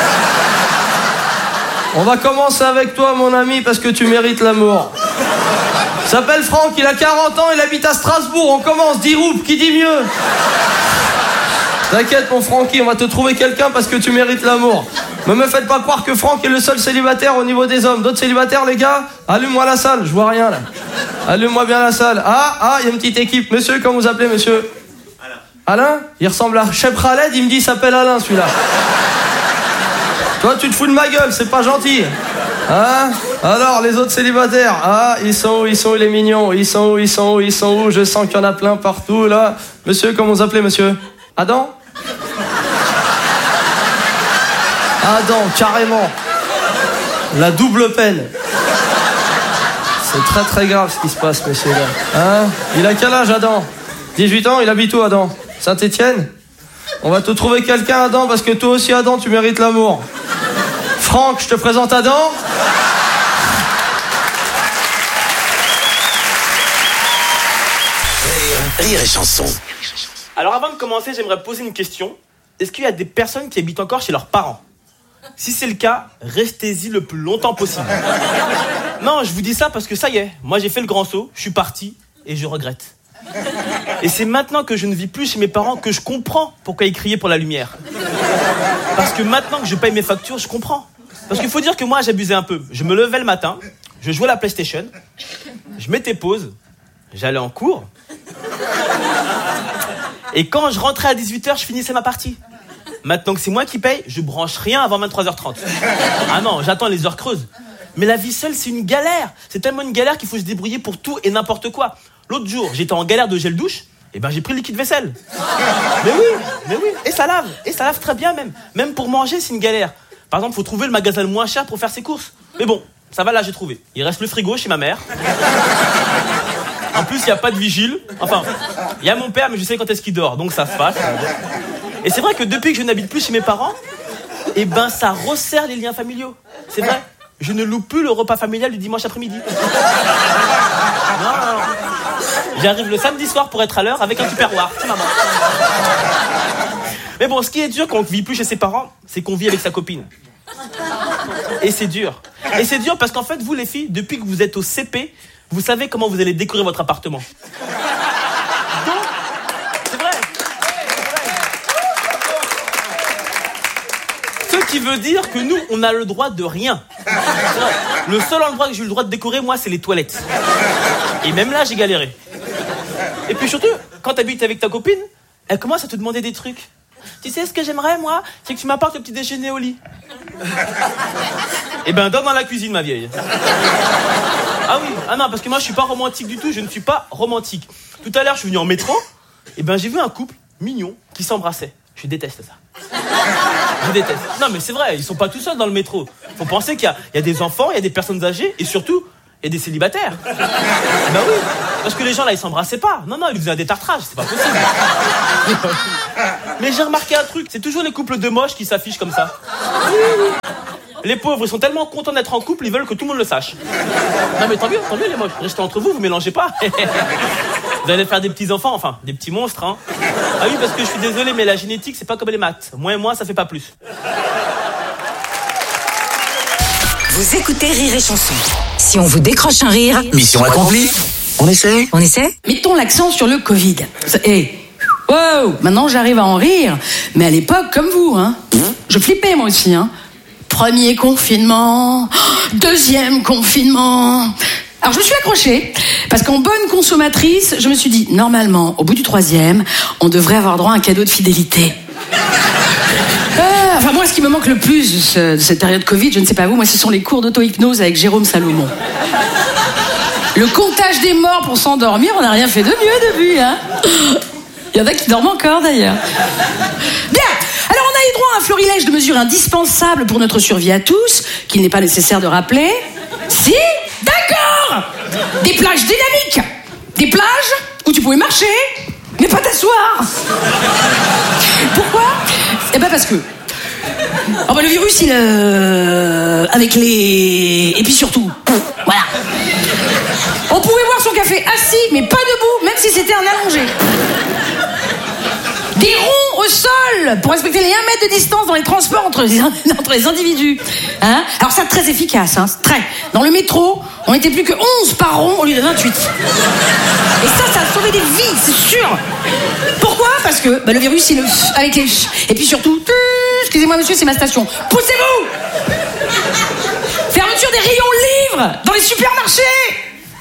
On va commencer avec toi, mon ami, parce que tu mérites l'amour. Il s'appelle Franck, il a 40 ans, il habite à Strasbourg. On commence, 10 roubles, qui dit mieux ? T'inquiète, mon Francky, on va te trouver quelqu'un parce que tu mérites l'amour. Mais me faites pas croire que Franck est le seul célibataire au niveau des hommes. D'autres célibataires, les gars ? Allume-moi la salle, je vois rien là. Allume-moi bien la salle. Il y a une petite équipe. Monsieur, comment vous appelez, monsieur ? Alain. Alain ? Il ressemble à Cheb Khaled, il me dit il s'appelle Alain, celui-là. Toi, tu te fous de ma gueule, c'est pas gentil. Hein ? Alors, les autres célibataires, ils sont où, il est mignon. Ils sont où, je sens qu'il y en a plein partout, là. Monsieur, comment vous appelez, monsieur ? Adam ? Adam, carrément. La double peine. C'est très très grave ce qui se passe, monsieur. Hein ? Il a quel âge, Adam ? 18 ans, il habite où, Adam ? Saint-Étienne ? On va te trouver quelqu'un, Adam, parce que toi aussi, Adam, tu mérites l'amour. Franck, je te présente Adam. Rire et chanson. Alors avant de commencer, j'aimerais poser une question. Est-ce qu'il y a des personnes qui habitent encore chez leurs parents ? Si c'est le cas, restez-y le plus longtemps possible. Non, je vous dis ça parce que ça y est, moi j'ai fait le grand saut, je suis parti et je regrette. Et c'est maintenant que je ne vis plus chez mes parents que je comprends pourquoi ils criaient pour la lumière. Parce que maintenant que je paye mes factures, je comprends. Parce qu'il faut dire que moi j'abusais un peu. Je me levais le matin, je jouais à la PlayStation, je mettais pause, j'allais en cours. Et quand je rentrais à 18h, je finissais ma partie. Maintenant que c'est moi qui paye, je branche rien avant 23h30. Ah non, j'attends les heures creuses. Mais la vie seule, c'est une galère. C'est tellement une galère qu'il faut se débrouiller pour tout et n'importe quoi. L'autre jour, j'étais en galère de gel douche, et j'ai pris le liquide vaisselle. Mais oui. Et ça lave très bien même. Même pour manger, c'est une galère. Par exemple, faut trouver le magasin le moins cher pour faire ses courses. Mais bon, ça va, là, j'ai trouvé. Il reste le frigo chez ma mère. En plus, il n'y a pas de vigile. Enfin, il y a mon père, mais je sais quand est-ce qu'il dort, donc ça se passe. Et c'est vrai que depuis que je n'habite plus chez mes parents, ça resserre les liens familiaux. C'est vrai. Je ne loupe plus le repas familial du dimanche après-midi. Non. J'arrive le samedi soir pour être à l'heure avec un tupperware. C'est maman. Mais bon, ce qui est dur quand on ne vit plus chez ses parents, c'est qu'on vit avec sa copine. Et c'est dur. Et c'est dur parce qu'en fait, vous les filles, depuis que vous êtes au CP, vous savez comment vous allez décorer votre appartement. Donc, c'est vrai. Ce qui veut dire que nous, on a le droit de rien. Le seul endroit que j'ai eu le droit de décorer, moi, c'est les toilettes. Et même là, j'ai galéré. Et puis surtout, quand t'habites avec ta copine, elle commence à te demander des trucs. Tu sais ce que j'aimerais, moi ? C'est que tu m'apportes le petit déjeuner au lit. Dors dans la cuisine, ma vieille. Ah oui, non, parce que moi, je suis pas romantique du tout, je ne suis pas romantique. Tout à l'heure, je suis venu en métro, j'ai vu un couple mignon qui s'embrassait. Je déteste ça. Je déteste. Non, mais c'est vrai, ils sont pas tout seuls dans le métro. Faut penser qu'il y a des enfants, il y a des personnes âgées, et surtout, et des célibataires. Bah oui, parce que les gens là ils s'embrassaient pas. Non, ils faisaient un détartrage, c'est pas possible. Mais j'ai remarqué un truc, c'est toujours les couples de moches qui s'affichent comme ça. Les pauvres, ils sont tellement contents d'être en couple, ils veulent que tout le monde le sache. Non mais tant mieux les moches, restez entre vous, vous mélangez pas. Vous allez faire des petits enfants, enfin, des petits monstres, hein. Ah oui, parce que je suis désolé, mais la génétique, c'est pas comme les maths. Moins et moins, ça fait pas plus. Vous écoutez Rire et Chanson. Si on vous décroche un rire... Mission accomplie. On essaie? Mettons l'accent sur le Covid. Wow, maintenant j'arrive à en rire. Mais à l'époque, comme vous, hein. Je flippais moi aussi, hein. Premier confinement, deuxième confinement. Alors je me suis accrochée, parce qu'en bonne consommatrice, je me suis dit, normalement, au bout du 3e, on devrait avoir droit à un cadeau de fidélité. Enfin moi, ce qui me manque le plus de cette période Covid, je ne sais pas vous, moi ce sont les cours d'auto-hypnose avec Jérôme Salomon. Le comptage des morts pour s'endormir, on n'a rien fait de mieux depuis, hein. Il y en a qui dorment encore d'ailleurs. Bien, alors on a eu droit à un florilège de mesures indispensables pour notre survie à tous, qu'il n'est pas nécessaire de rappeler. Si, d'accord. Des plages dynamiques. Des plages où tu pouvais marcher, mais pas t'asseoir. Pourquoi ? Eh ben parce que... Oh ben le virus, il... avec les... Et puis surtout, voilà. On pouvait boire son café assis, mais pas debout, même si c'était un allongé. Des ronds au sol pour respecter les 1 mètre de distance dans les transports entre les individus. Hein ? Alors ça, très efficace. Hein, très. Dans le métro, on n'était plus que 11 par rond au lieu de 28. Et ça a sauvé des vies, c'est sûr. Pourquoi ? Parce que le virus, il avec les... Et puis surtout... Excusez-moi monsieur, c'est ma station. Poussez-vous ! Fermeture des rayons livres dans les supermarchés. Pourquoi ?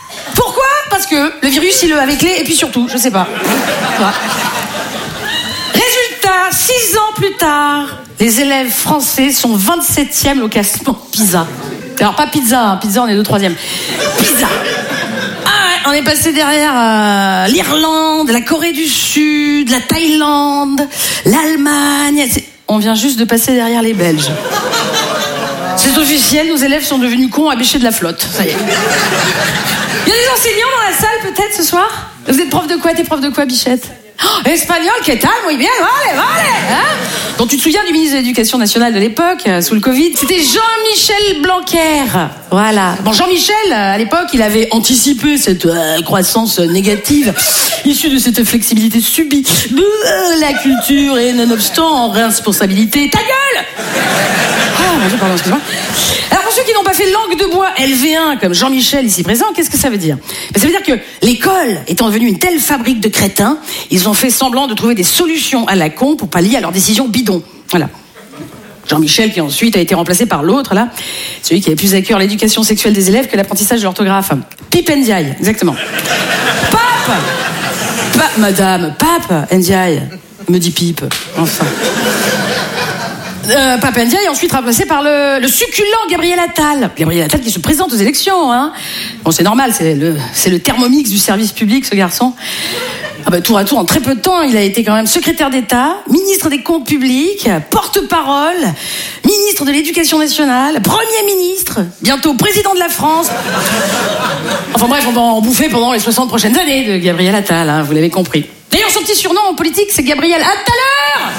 Parce que le virus, il avec les... Et puis surtout, je sais pas. Voilà. Résultat, 6 ans plus tard, les élèves français sont 27e au classement PISA. Alors pas pizza, hein, pizza on est 2/3. PISA. Ah ouais, on est passé derrière l'Irlande, la Corée du Sud, la Thaïlande, l'Allemagne. On vient juste de passer derrière les Belges. C'est officiel, nos élèves sont devenus cons à bêcher de la flotte. Ça y est. Il y a des enseignants dans la salle peut-être ce soir ? Vous êtes prof de quoi ? T'es prof de quoi, Bichette ? Oh, espagnol, ¿qué tal? Muy bien, vale. Hein? Donc tu te souviens du ministre de l'Éducation nationale de l'époque, sous le Covid ? C'était Jean-Michel Blanquer. Voilà. Bon, Jean-Michel, à l'époque, il avait anticipé cette croissance négative issue de cette flexibilité subie de la culture et nonobstant en responsabilité. Ta gueule ! Pardon, excuse-moi. Alors pour ceux qui n'ont pas fait langue de bois LV1 comme Jean-Michel ici présent, qu'est-ce que ça veut dire ? Ça veut dire que l'école étant devenue une telle fabrique de crétins, ils ont fait semblant de trouver des solutions à la con pour pallier à leurs décisions bidons. Voilà. Jean-Michel qui ensuite a été remplacé par l'autre là, celui qui avait plus à cœur l'éducation sexuelle des élèves que l'apprentissage de l'orthographe. Pipe Ndiaye, exactement. Madame, Pape Ndiaye, me dit Pipe, enfin. Pape Ndiaye est ensuite remplacé par le succulent Gabriel Attal. Gabriel Attal qui se présente aux élections, hein. Bon, c'est normal, c'est le thermomix du service public, ce garçon. Ah bah, tour à tour, en très peu de temps, il a été quand même secrétaire d'État, ministre des Comptes publics, porte-parole, ministre de l'Éducation nationale, Premier ministre, bientôt président de la France. Enfin bref, on va en bouffer pendant les 60 prochaines années de Gabriel Attal, hein, vous l'avez compris. D'ailleurs, son petit surnom en politique, c'est Gabriel Attaleur.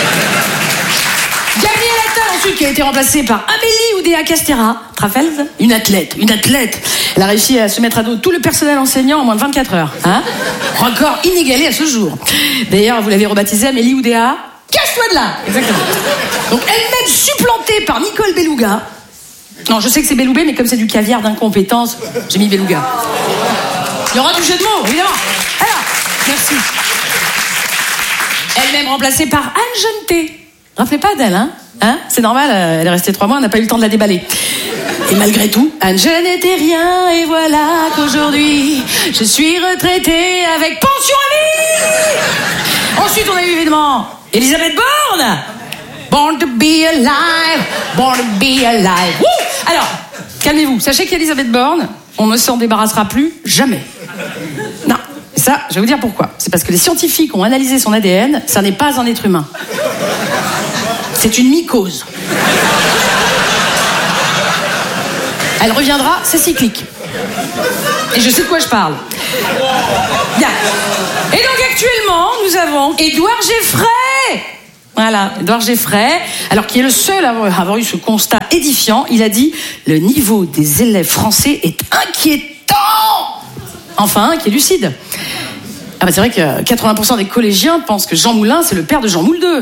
Gabriel Attal, ensuite, qui a été remplacé par Amélie Oudéa-Castéra, Trafels, une athlète. Elle a réussi à se mettre à dos tout le personnel enseignant en moins de 24 heures. Hein, record inégalé à ce jour. D'ailleurs, vous l'avez rebaptisée Amélie Oudéa. Casse-toi de là. Exactement. Donc, elle-même supplantée par Nicole Beluga. Non, je sais que c'est Beloubé, mais comme c'est du caviar d'incompétence, j'ai mis Beluga. Il y aura du jeu de mots, évidemment. Alors, merci. Elle-même remplacée par Anne Jeuneté. Rappelez pas d'elle, hein, c'est normal, elle est restée 3 mois, on n'a pas eu le temps de la déballer. Et malgré tout, Anne, je n'étais rien, et voilà qu'aujourd'hui, je suis retraitée avec pension à vie. Ensuite, on a eu évidemment Elisabeth Borne. Born to be alive, born to be alive. Wouh! Alors, calmez-vous, sachez qu'Elisabeth Borne, on ne s'en débarrassera plus jamais. Non, ça, je vais vous dire pourquoi. C'est parce que les scientifiques ont analysé son ADN, ça n'est pas un être humain. C'est une mycose. Elle reviendra, c'est cyclique. Et je sais de quoi je parle. Bien. Et donc actuellement, nous avons Édouard Geffray. Voilà, Édouard Geffray, alors qui est le seul à avoir eu ce constat édifiant. Il a dit « Le niveau des élèves français est inquiétant !» Enfin, qui est lucide. Ah bah c'est vrai que 80% des collégiens pensent que Jean Moulin, c'est le père de Jean Moule II.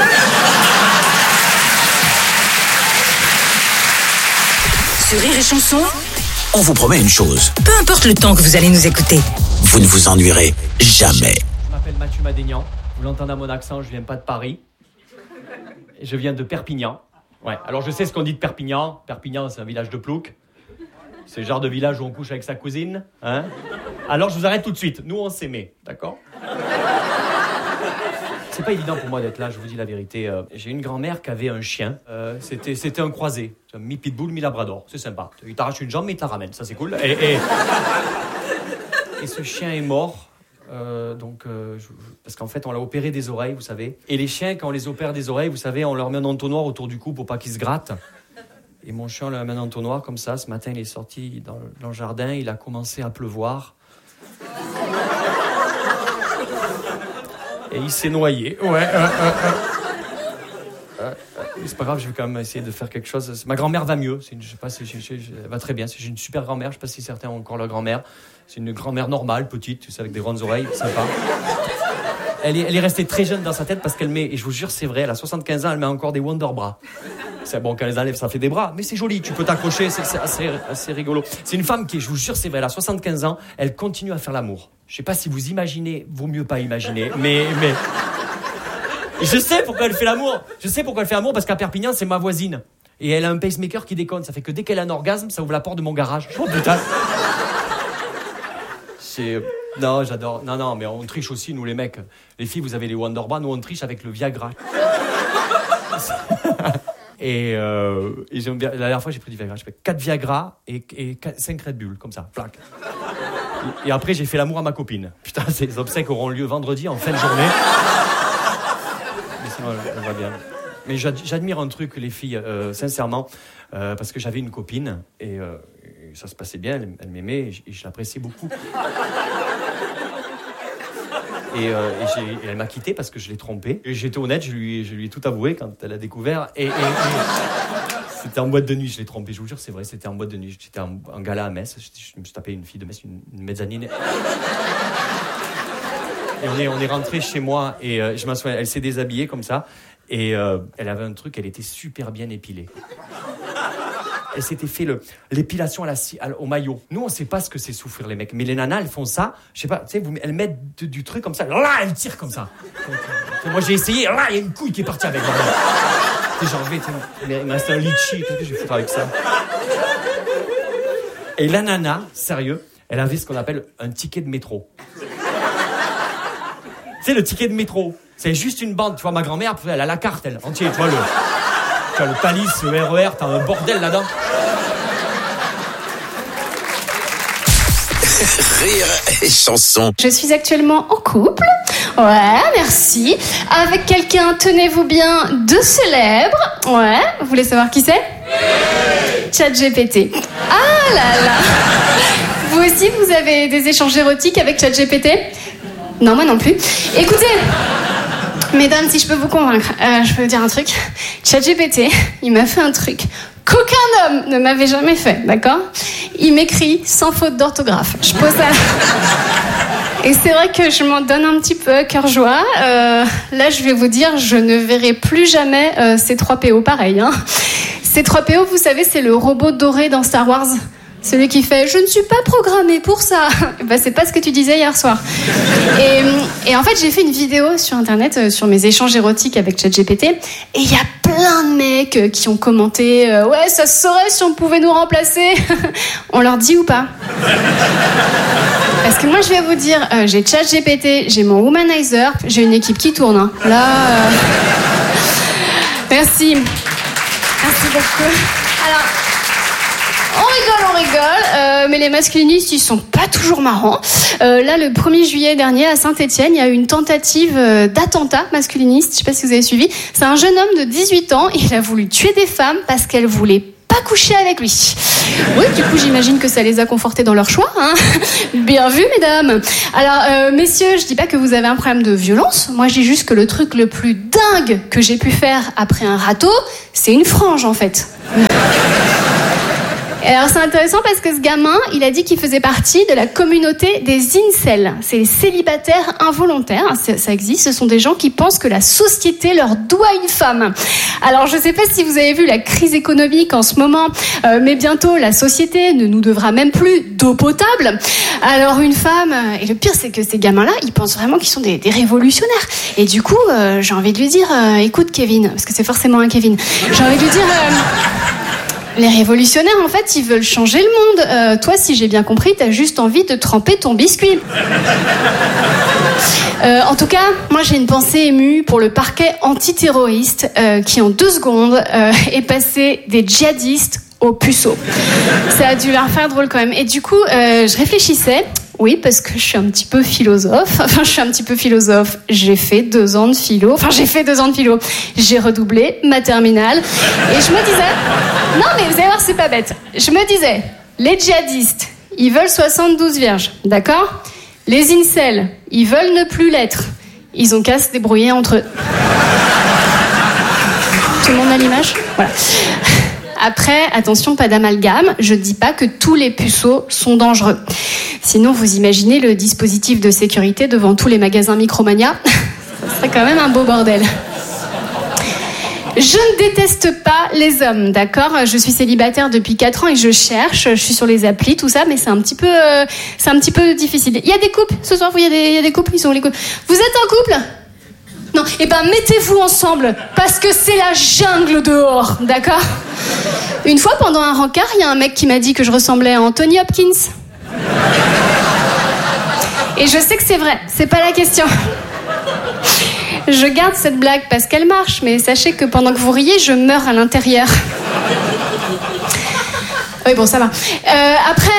Sur Rire et Chanson, On vous promet une chose, peu importe le temps que vous allez nous écouter, vous ne vous ennuierez jamais. Je m'appelle Mathieu Madénian. Vous l'entendez à mon accent, je viens pas de Paris. Je viens de Perpignan. Ouais. Alors je sais ce qu'on dit de Perpignan. Perpignan, c'est un village de plouc. C'est le genre de village où on couche avec sa cousine. Hein. Alors je vous arrête tout de suite. Nous, on s'aimait, d'accord ? C'est pas évident pour moi d'être là, je vous dis la vérité. J'ai une grand-mère qui avait un chien. C'était un croisé. Un mi-pitbull, mi-labrador. C'est sympa. Il t'arrache une jambe, mais il te la ramène. Ça, c'est cool. Et ce chien est mort. Parce qu'en fait, on l'a opéré des oreilles, vous savez. Et les chiens, quand on les opère des oreilles, vous savez, on leur met un entonnoir autour du cou pour pas qu'ils se grattent. Et mon chien, on lui a mis un entonnoir comme ça. Ce matin, il est sorti dans le jardin. Il a commencé à pleuvoir. Et il s'est noyé. Ouais. C'est pas grave, je vais quand même essayer de faire quelque chose. Ma grand-mère va mieux. Je sais pas si elle va très bien. J'ai une super grand-mère. Je sais pas si certains ont encore leur grand-mère. C'est une grand-mère normale, petite, tu sais, avec des grandes oreilles, sympa. Elle est restée très jeune dans sa tête parce qu'elle met, et je vous jure, c'est vrai, elle a 75 ans, elle met encore des Wonder Bras. C'est bon, quand elle les enlève, ça fait des bras, mais c'est joli, tu peux t'accrocher, c'est assez rigolo. C'est une femme qui, je vous jure, c'est vrai, elle a 75 ans, elle continue à faire l'amour. Je sais pas si vous imaginez, vaut mieux pas imaginer, mais... Je sais pourquoi elle fait l'amour. Je sais pourquoi elle fait l'amour, parce qu'à Perpignan, c'est ma voisine. Et elle a un pacemaker qui déconne, ça fait que dès qu'elle a un orgasme, ça ouvre la porte de mon garage. Oh putain. Non, j'adore. Non, mais on triche aussi, nous les mecs. Les filles, vous avez les Wonder Bras, nous on triche avec le Viagra. Et j'aime bien. La dernière fois, j'ai pris du Viagra. J'ai fait 4 Viagra et 5 Red Bull, comme ça, flac. Et après, j'ai fait l'amour à ma copine. Putain, ces obsèques auront lieu vendredi, en fin de journée. Mais sinon, elle va bien. Mais j'admire un truc, les filles, sincèrement, parce que j'avais une copine et ça se passait bien, elle m'aimait et je l'appréciais beaucoup. Et elle m'a quitté parce que je l'ai trompée. Et j'étais honnête, je lui ai tout avoué quand elle a découvert. Et c'était en boîte de nuit, je l'ai trompée, je vous jure, c'est vrai, c'était en boîte de nuit. J'étais en gala à Metz, je me suis tapé une fille de Metz, une mezzanine. Et on est rentré chez moi et je m'en souviens, elle s'est déshabillée comme ça. Et elle avait un truc, elle était super bien épilée. Elle s'était fait l'épilation au maillot. Nous, on sait pas ce que c'est souffrir, les mecs. Mais les nanas, elles font ça. Je sais pas, tu sais, elles mettent du truc comme ça. Là, elles tirent comme ça. Donc, moi, j'ai essayé. Là, il y a une couille qui est partie avec. J'ai enlevé, il me reste un litchi. Qu'est-ce que je vais foutre avec ça? Et la nana, sérieux, elle avait ce qu'on appelle un ticket de métro. Tu sais, le ticket de métro. C'est juste une bande. Tu vois, ma grand-mère, elle a la carte, elle, entière. Tu vois, le Thalys, le RER, t'as un bordel là-dedans. Rire et chanson. Je suis actuellement en couple. Ouais, merci. Avec quelqu'un, tenez-vous bien, de célèbre. Ouais, vous voulez savoir qui c'est? ChatGPT. Ah là là. Vous aussi, vous avez des échanges érotiques avec ChatGPT? Non, moi non plus. Écoutez... Mesdames, si je peux vous convaincre, je peux vous dire un truc. ChatGPT, il m'a fait un truc qu'aucun homme ne m'avait jamais fait, d'accord? Il m'écrit sans faute d'orthographe. Je pose ça. Et c'est vrai que je m'en donne un petit peu cœur joie. Là, je vais vous dire, je ne verrai plus jamais C3PO pareil. Hein. C3PO, vous savez, c'est le robot doré dans Star Wars. Celui qui fait « Je ne suis pas programmé pour ça ». Bah, c'est pas ce que tu disais hier soir. Et en fait, j'ai fait une vidéo sur Internet sur mes échanges érotiques avec ChatGPT. Et il y a plein de mecs qui ont commenté « Ouais, ça se saurait si on pouvait nous remplacer ». On leur dit ou pas? Parce que moi, je vais vous dire, j'ai ChatGPT, j'ai mon Womanizer, j'ai une équipe qui tourne. Hein. Là, merci. Merci beaucoup. Alors... On rigole, mais les masculinistes, ils sont pas toujours marrants. Là, le 1er juillet dernier, à Saint-Étienne, il y a eu une tentative d'attentat masculiniste. Je sais pas si vous avez suivi. C'est un jeune homme de 18 ans. Il a voulu tuer des femmes parce qu'elles voulaient pas coucher avec lui. Oui, du coup, j'imagine que ça les a confortés dans leur choix. Hein. Bien vu, mesdames. Alors, messieurs, je dis pas que vous avez un problème de violence. Moi, je dis juste que le truc le plus dingue que j'ai pu faire après un râteau, c'est une frange, en fait. Et alors c'est intéressant parce que ce gamin, il a dit qu'il faisait partie de la communauté des incels. C'est les célibataires involontaires, ça existe, ce sont des gens qui pensent que la société leur doit une femme. Alors je sais pas si vous avez vu la crise économique en ce moment, mais bientôt la société ne nous devra même plus d'eau potable. Alors une femme, et le pire c'est que ces gamins-là, ils pensent vraiment qu'ils sont des révolutionnaires. Et du coup, j'ai envie de lui dire, écoute Kevin, parce que c'est forcément un Kevin, j'ai envie de lui dire... Les révolutionnaires, en fait, ils veulent changer le monde. Toi, si j'ai bien compris, t'as juste envie de tremper ton biscuit. En tout cas, moi, j'ai une pensée émue pour le parquet antiterroriste qui, en 2 secondes, est passé des djihadistes aux puceaux. Ça a dû leur faire drôle quand même. Et du coup, je réfléchissais... Oui, parce que je suis un petit peu philosophe. J'ai fait 2 ans de philo. J'ai redoublé ma terminale. Et je me disais... Non, mais vous allez voir, c'est pas bête. Je me disais, les djihadistes, ils veulent 72 vierges, d'accord ? Les incels, ils veulent ne plus l'être. Ils ont qu'à se débrouiller entre eux. Tout le monde a l'image ? Voilà. Après, attention, pas d'amalgame, je dis pas que tous les puceaux sont dangereux. Sinon, vous imaginez le dispositif de sécurité devant tous les magasins Micromania ? Ça serait quand même un beau bordel. Je ne déteste pas les hommes, d'accord ? Je suis célibataire depuis 4 ans et je cherche, je suis sur les applis, tout ça, mais c'est un petit peu difficile. Il y a des couples, ce soir, il y a des couples, ils sont les couples. Vous êtes en couple ? Non, eh ben mettez-vous ensemble, parce que c'est la jungle dehors, d'accord ? Une fois, pendant un rencard, il y a un mec qui m'a dit que je ressemblais à Anthony Hopkins. Et je sais que c'est vrai, c'est pas la question. Je garde cette blague parce qu'elle marche, mais sachez que pendant que vous riez, je meurs à l'intérieur. Oui, bon, ça va. Après...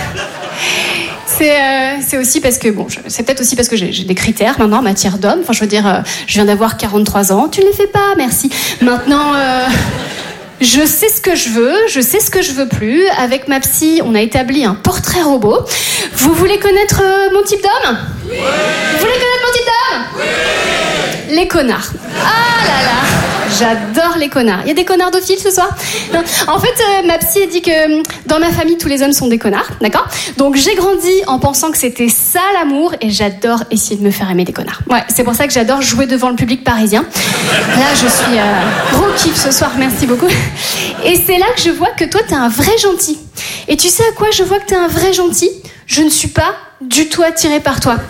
C'est aussi parce que, c'est peut-être aussi parce que j'ai des critères maintenant en matière d'homme. Enfin, je veux dire, je viens d'avoir 43 ans. Tu ne les fais pas, merci. Maintenant, je sais ce que je veux, je sais ce que je veux plus. Avec ma psy, on a établi un portrait robot. Vous voulez connaître mon type d'homme ? Oui. Vous voulez connaître mon type d'homme ? Oui. Les connards. Ah là là, j'adore les connards. Il y a des connardophiles ce soir ? Non. En fait, ma psy a dit que dans ma famille, tous les hommes sont des connards, d'accord ? Donc j'ai grandi en pensant que c'était ça l'amour et j'adore essayer de me faire aimer des connards. Ouais, c'est pour ça que j'adore jouer devant le public parisien. Là, je suis gros kiff ce soir, merci beaucoup. Et c'est là que je vois que toi, t'es un vrai gentil. Et tu sais à quoi je vois que t'es un vrai gentil ? Je ne suis pas du tout attirée par toi.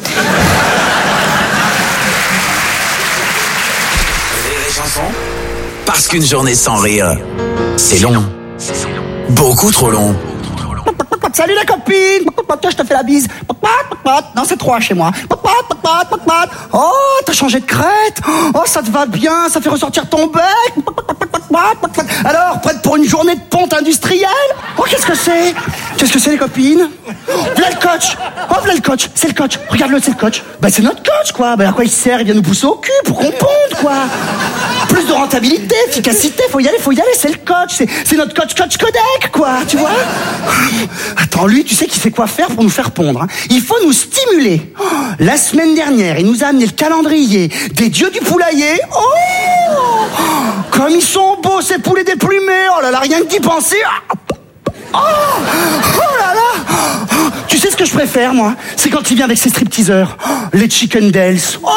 Parce qu'une journée sans rire, c'est long. Beaucoup trop long. Salut la copine. Je te fais la bise. Non, c'est 3 chez moi. Oh, t'as changé de crête. Oh, ça te va bien, ça fait ressortir ton bec. Alors, prête pour une journée de ponte industrielle? Oh, qu'est-ce que c'est? Qu'est-ce que c'est, les copines? Voilà le coach. Oh, voilà le coach. C'est le coach. Regarde-le, c'est le coach. Bah, c'est notre coach, quoi. Bah, à quoi il sert? Il vient nous pousser au cul pour qu'on ponde, quoi. Plus de rentabilité, efficacité. Faut y aller. C'est le coach. C'est notre coach Codec, quoi. Tu vois? Attends, lui, tu sais qu'il sait quoi faire pour nous faire pondre, hein. Il faut nous stimuler. Oh, la semaine dernière, il nous a amené le calendrier des dieux du poulailler. Oh, comme ils sont beaux, ces poulets déplumés. Oh là là, rien que d'y penser. Oh là là. Tu sais ce que je préfère, moi? C'est quand il vient avec ses stripteaseurs. Les chicken dells. Oh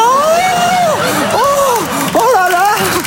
là là.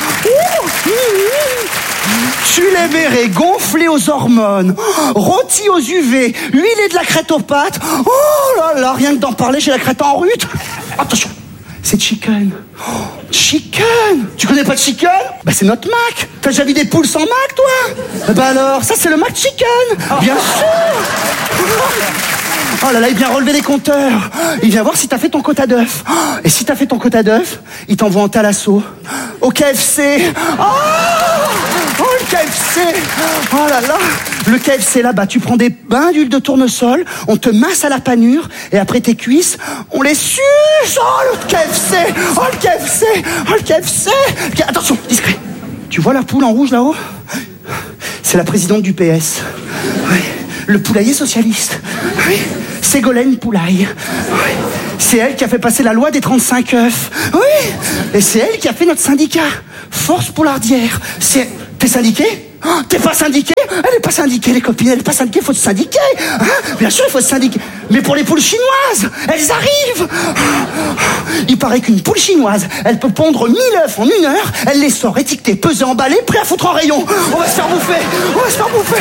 Tu les verrais gonflés aux hormones, rôtis aux UV, huilés de la crête aux pâtes. Oh là là, rien que d'en parler, j'ai la crête en rute. Attention, c'est chicken. Oh, chicken. Tu connais pas de chicken? Bah c'est notre Mac. T'as déjà vu des poules sans Mac, toi? Bah alors, ça c'est le Mac Chicken. Bien sûr. Oh là là, il vient relever les compteurs. Il vient voir si t'as fait ton quota d'œufs. Et si t'as fait ton quota d'œufs, il t'envoie en thalasso. Au KFC. Oh, le KFC. Oh là là. Le KFC, là-bas, tu prends des bains d'huile de tournesol, on te masse à la panure, et après tes cuisses, on les suce. Oh, le KFC. Oh, le KFC. Oh, le KFC. Attention, discret. Tu vois la poule en rouge là-haut? C'est la présidente du PS. Oui. Le poulailler socialiste. Oui. Ségolène Poulaille. Oui. C'est elle qui a fait passer la loi des 35 œufs. Oui. Et c'est elle qui a fait notre syndicat. Force Poulardière. T'es syndiqué? Oh, t'es pas syndiqué? Elle est pas syndiquée, les copines, elle est pas syndiquée, faut se syndiquer. Hein? Bien sûr, il faut se syndiquer. Mais pour les poules chinoises, elles arrivent. Il paraît qu'une poule chinoise, elle peut pondre 1000 œufs en 1 heure, elle les sort étiquetés, pesés, emballés, prêts à foutre en rayon. On va se faire bouffer. On va se faire bouffer.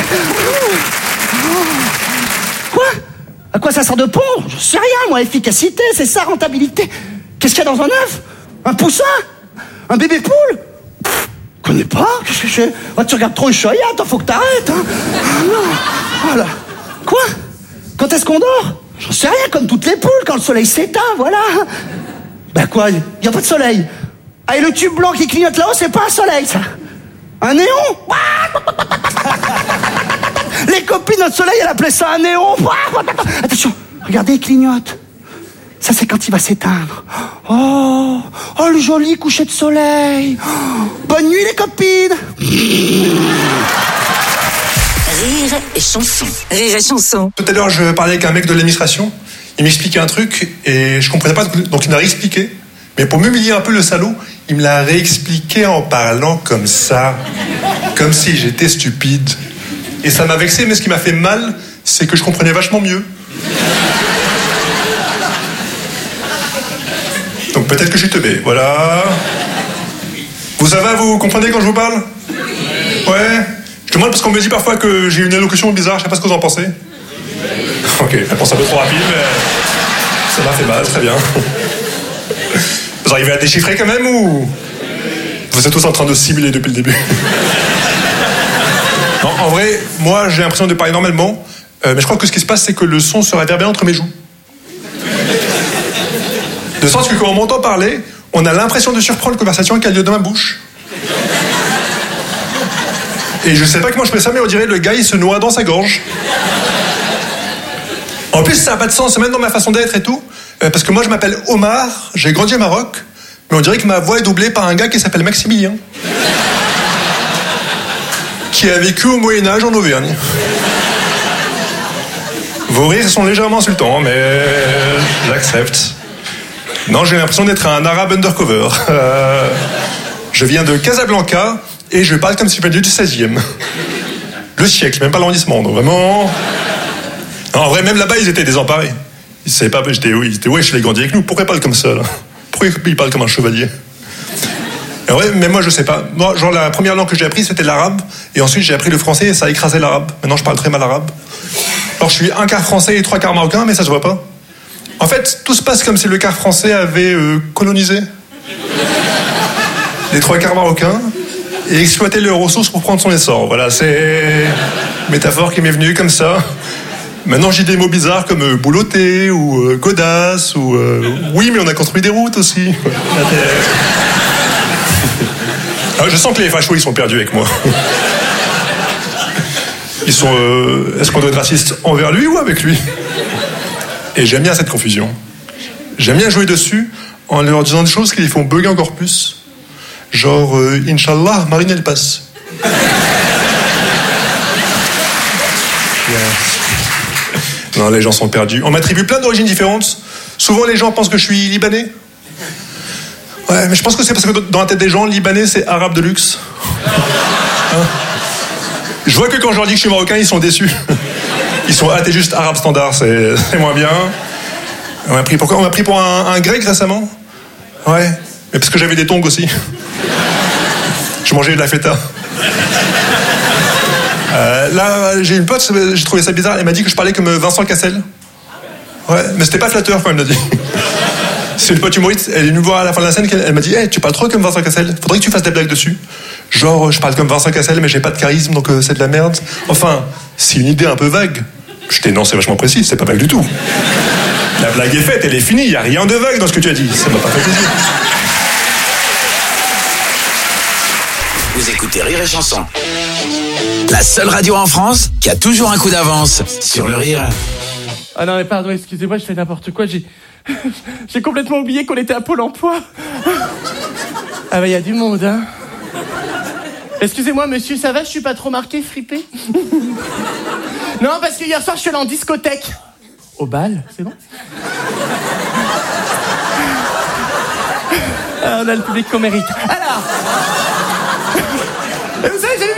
Quoi? À quoi ça sert de pondre? Je sais rien, moi. Efficacité, c'est ça, rentabilité. Qu'est-ce qu'il y a dans un œuf? Un poussin? Un bébé poule? Je connais pas. Qu'est-ce que c'est? Tu regardes trop le choyat, faut que t'arrêtes. Hein. Non. Voilà. Quoi? Quand est-ce qu'on dort? J'en sais rien, comme toutes les poules, quand le soleil s'éteint, voilà. Ben quoi? Y a pas de soleil. Ah, et le tube blanc qui clignote là-haut, c'est pas un soleil, ça. Un néon? Les copines, notre soleil, elle appelait ça un néon. Attention, regardez, il clignote. Ça, c'est quand il va s'éteindre. Oh, le joli coucher de soleil. Bonne nuit, les copines. Rire et chanson. Rire et chanson. Tout à l'heure, je parlais avec un mec de l'administration. Il m'expliquait un truc et je comprenais pas, donc il m'a réexpliqué. Mais pour m'humilier un peu, le salaud, il me l'a réexpliqué en parlant comme ça. Comme si j'étais stupide. Et ça m'a vexé, mais ce qui m'a fait mal, c'est que je comprenais vachement mieux. Donc peut-être que je suis teubé, voilà. Ça va, vous comprenez quand je vous parle? Ouais. Je demande parce qu'on me dit parfois que j'ai une élocution bizarre, je sais pas ce que vous en pensez. Ok, réponse un peu trop rapide, mais ça m'a fait mal, très bien. Vous arrivez à déchiffrer quand même ou vous êtes tous en train de simuler depuis le début? Non, en vrai, moi j'ai l'impression de parler normalement, mais je crois que ce qui se passe, c'est que le son se réverbère entre mes joues. De sorte que quand on m'entend parler, on a l'impression de surprendre la conversation qui a lieu dans ma bouche. Et je sais pas comment je fais ça, mais on dirait le gars, il se noie dans sa gorge. En plus, ça n'a pas de sens, même dans ma façon d'être et tout. Parce que moi, je m'appelle Omar, j'ai grandi au Maroc, mais on dirait que ma voix est doublée par un gars qui s'appelle Maximilien. Qui a vécu au Moyen-Âge en Auvergne. Vos rires sont légèrement insultants, mais j'accepte. Non, j'ai l'impression d'être un arabe undercover. Je viens de Casablanca et je parle comme si je venais du 16e. Le siècle, même pas l'arrondissement, donc vraiment... Non, en vrai, même là-bas, ils étaient désemparés. Ils savaient pas, ils étaient ouais, je l'ai grandi avec nous, pourquoi ils parlent comme ça, là? Pourquoi ils parlent comme un chevalier? Et en vrai, même moi, je sais pas. Moi, genre, la première langue que j'ai appris, c'était l'arabe, et ensuite, j'ai appris le français et ça a écrasé l'arabe. Maintenant, je parle très mal arabe. Alors, je suis un quart français et 3 quarts marocain, mais ça se voit pas. En fait, tout se passe comme si le quart français avait colonisé les 3 quarts marocains et exploité leurs ressources pour prendre son essor. Voilà, c'est une métaphore qui m'est venue comme ça. Maintenant, j'ai des mots bizarres comme boulotter ou godasse ou oui, mais on a construit des routes aussi. Ah, je sens que les fachos, ils sont perdus avec moi. Ils sont... est-ce qu'on doit être raciste envers lui ou avec lui? Et j'aime bien cette confusion. J'aime bien jouer dessus en leur disant des choses qui les font bugger encore plus. Genre, Inch'Allah, Marine, elle passe. Non, les gens sont perdus. On m'attribue plein d'origines différentes. Souvent, les gens pensent que je suis libanais. Ouais, mais je pense que c'est parce que dans la tête des gens, libanais, c'est arabe de luxe. Hein? Je vois que quand je leur dis que je suis marocain, ils sont déçus. Ils sont t'es juste arabe standard, c'est moins bien. On m'a pris pour un grec récemment. Ouais, mais parce que j'avais des tongs aussi. Je mangeais de la feta. Là, j'ai une pote, j'ai trouvé ça bizarre, elle m'a dit que je parlais comme Vincent Cassel. Ouais, mais c'était pas flatteur quand elle me l'a dit. C'est une pote humoriste, elle est venue me voir à la fin de la scène, elle m'a dit hey, tu parles trop comme Vincent Cassel, faudrait que tu fasses des blagues dessus. Genre, je parle comme Vincent Cassel, mais j'ai pas de charisme, donc c'est de la merde. Enfin, c'est une idée un peu vague. J'étais non, c'est vachement précis, c'est pas vague du tout. La blague est faite, elle est finie, y a rien de vague dans ce que tu as dit, ça m'a pas fait plaisir. Vous écoutez Rire et Chanson. La seule radio en France qui a toujours un coup d'avance sur le rire. Ah non mais pardon, excusez-moi, je fais n'importe quoi, j'ai complètement oublié qu'on était à Pôle emploi. Ah bah y a du monde, hein. Excusez-moi, monsieur, ça va? Je suis pas trop marqué, fripé? Non, parce que hier soir, je suis allé en discothèque. Au bal, c'est bon? Ah, on a le public qu'on mérite. Alors... Vous savez, j'ai vu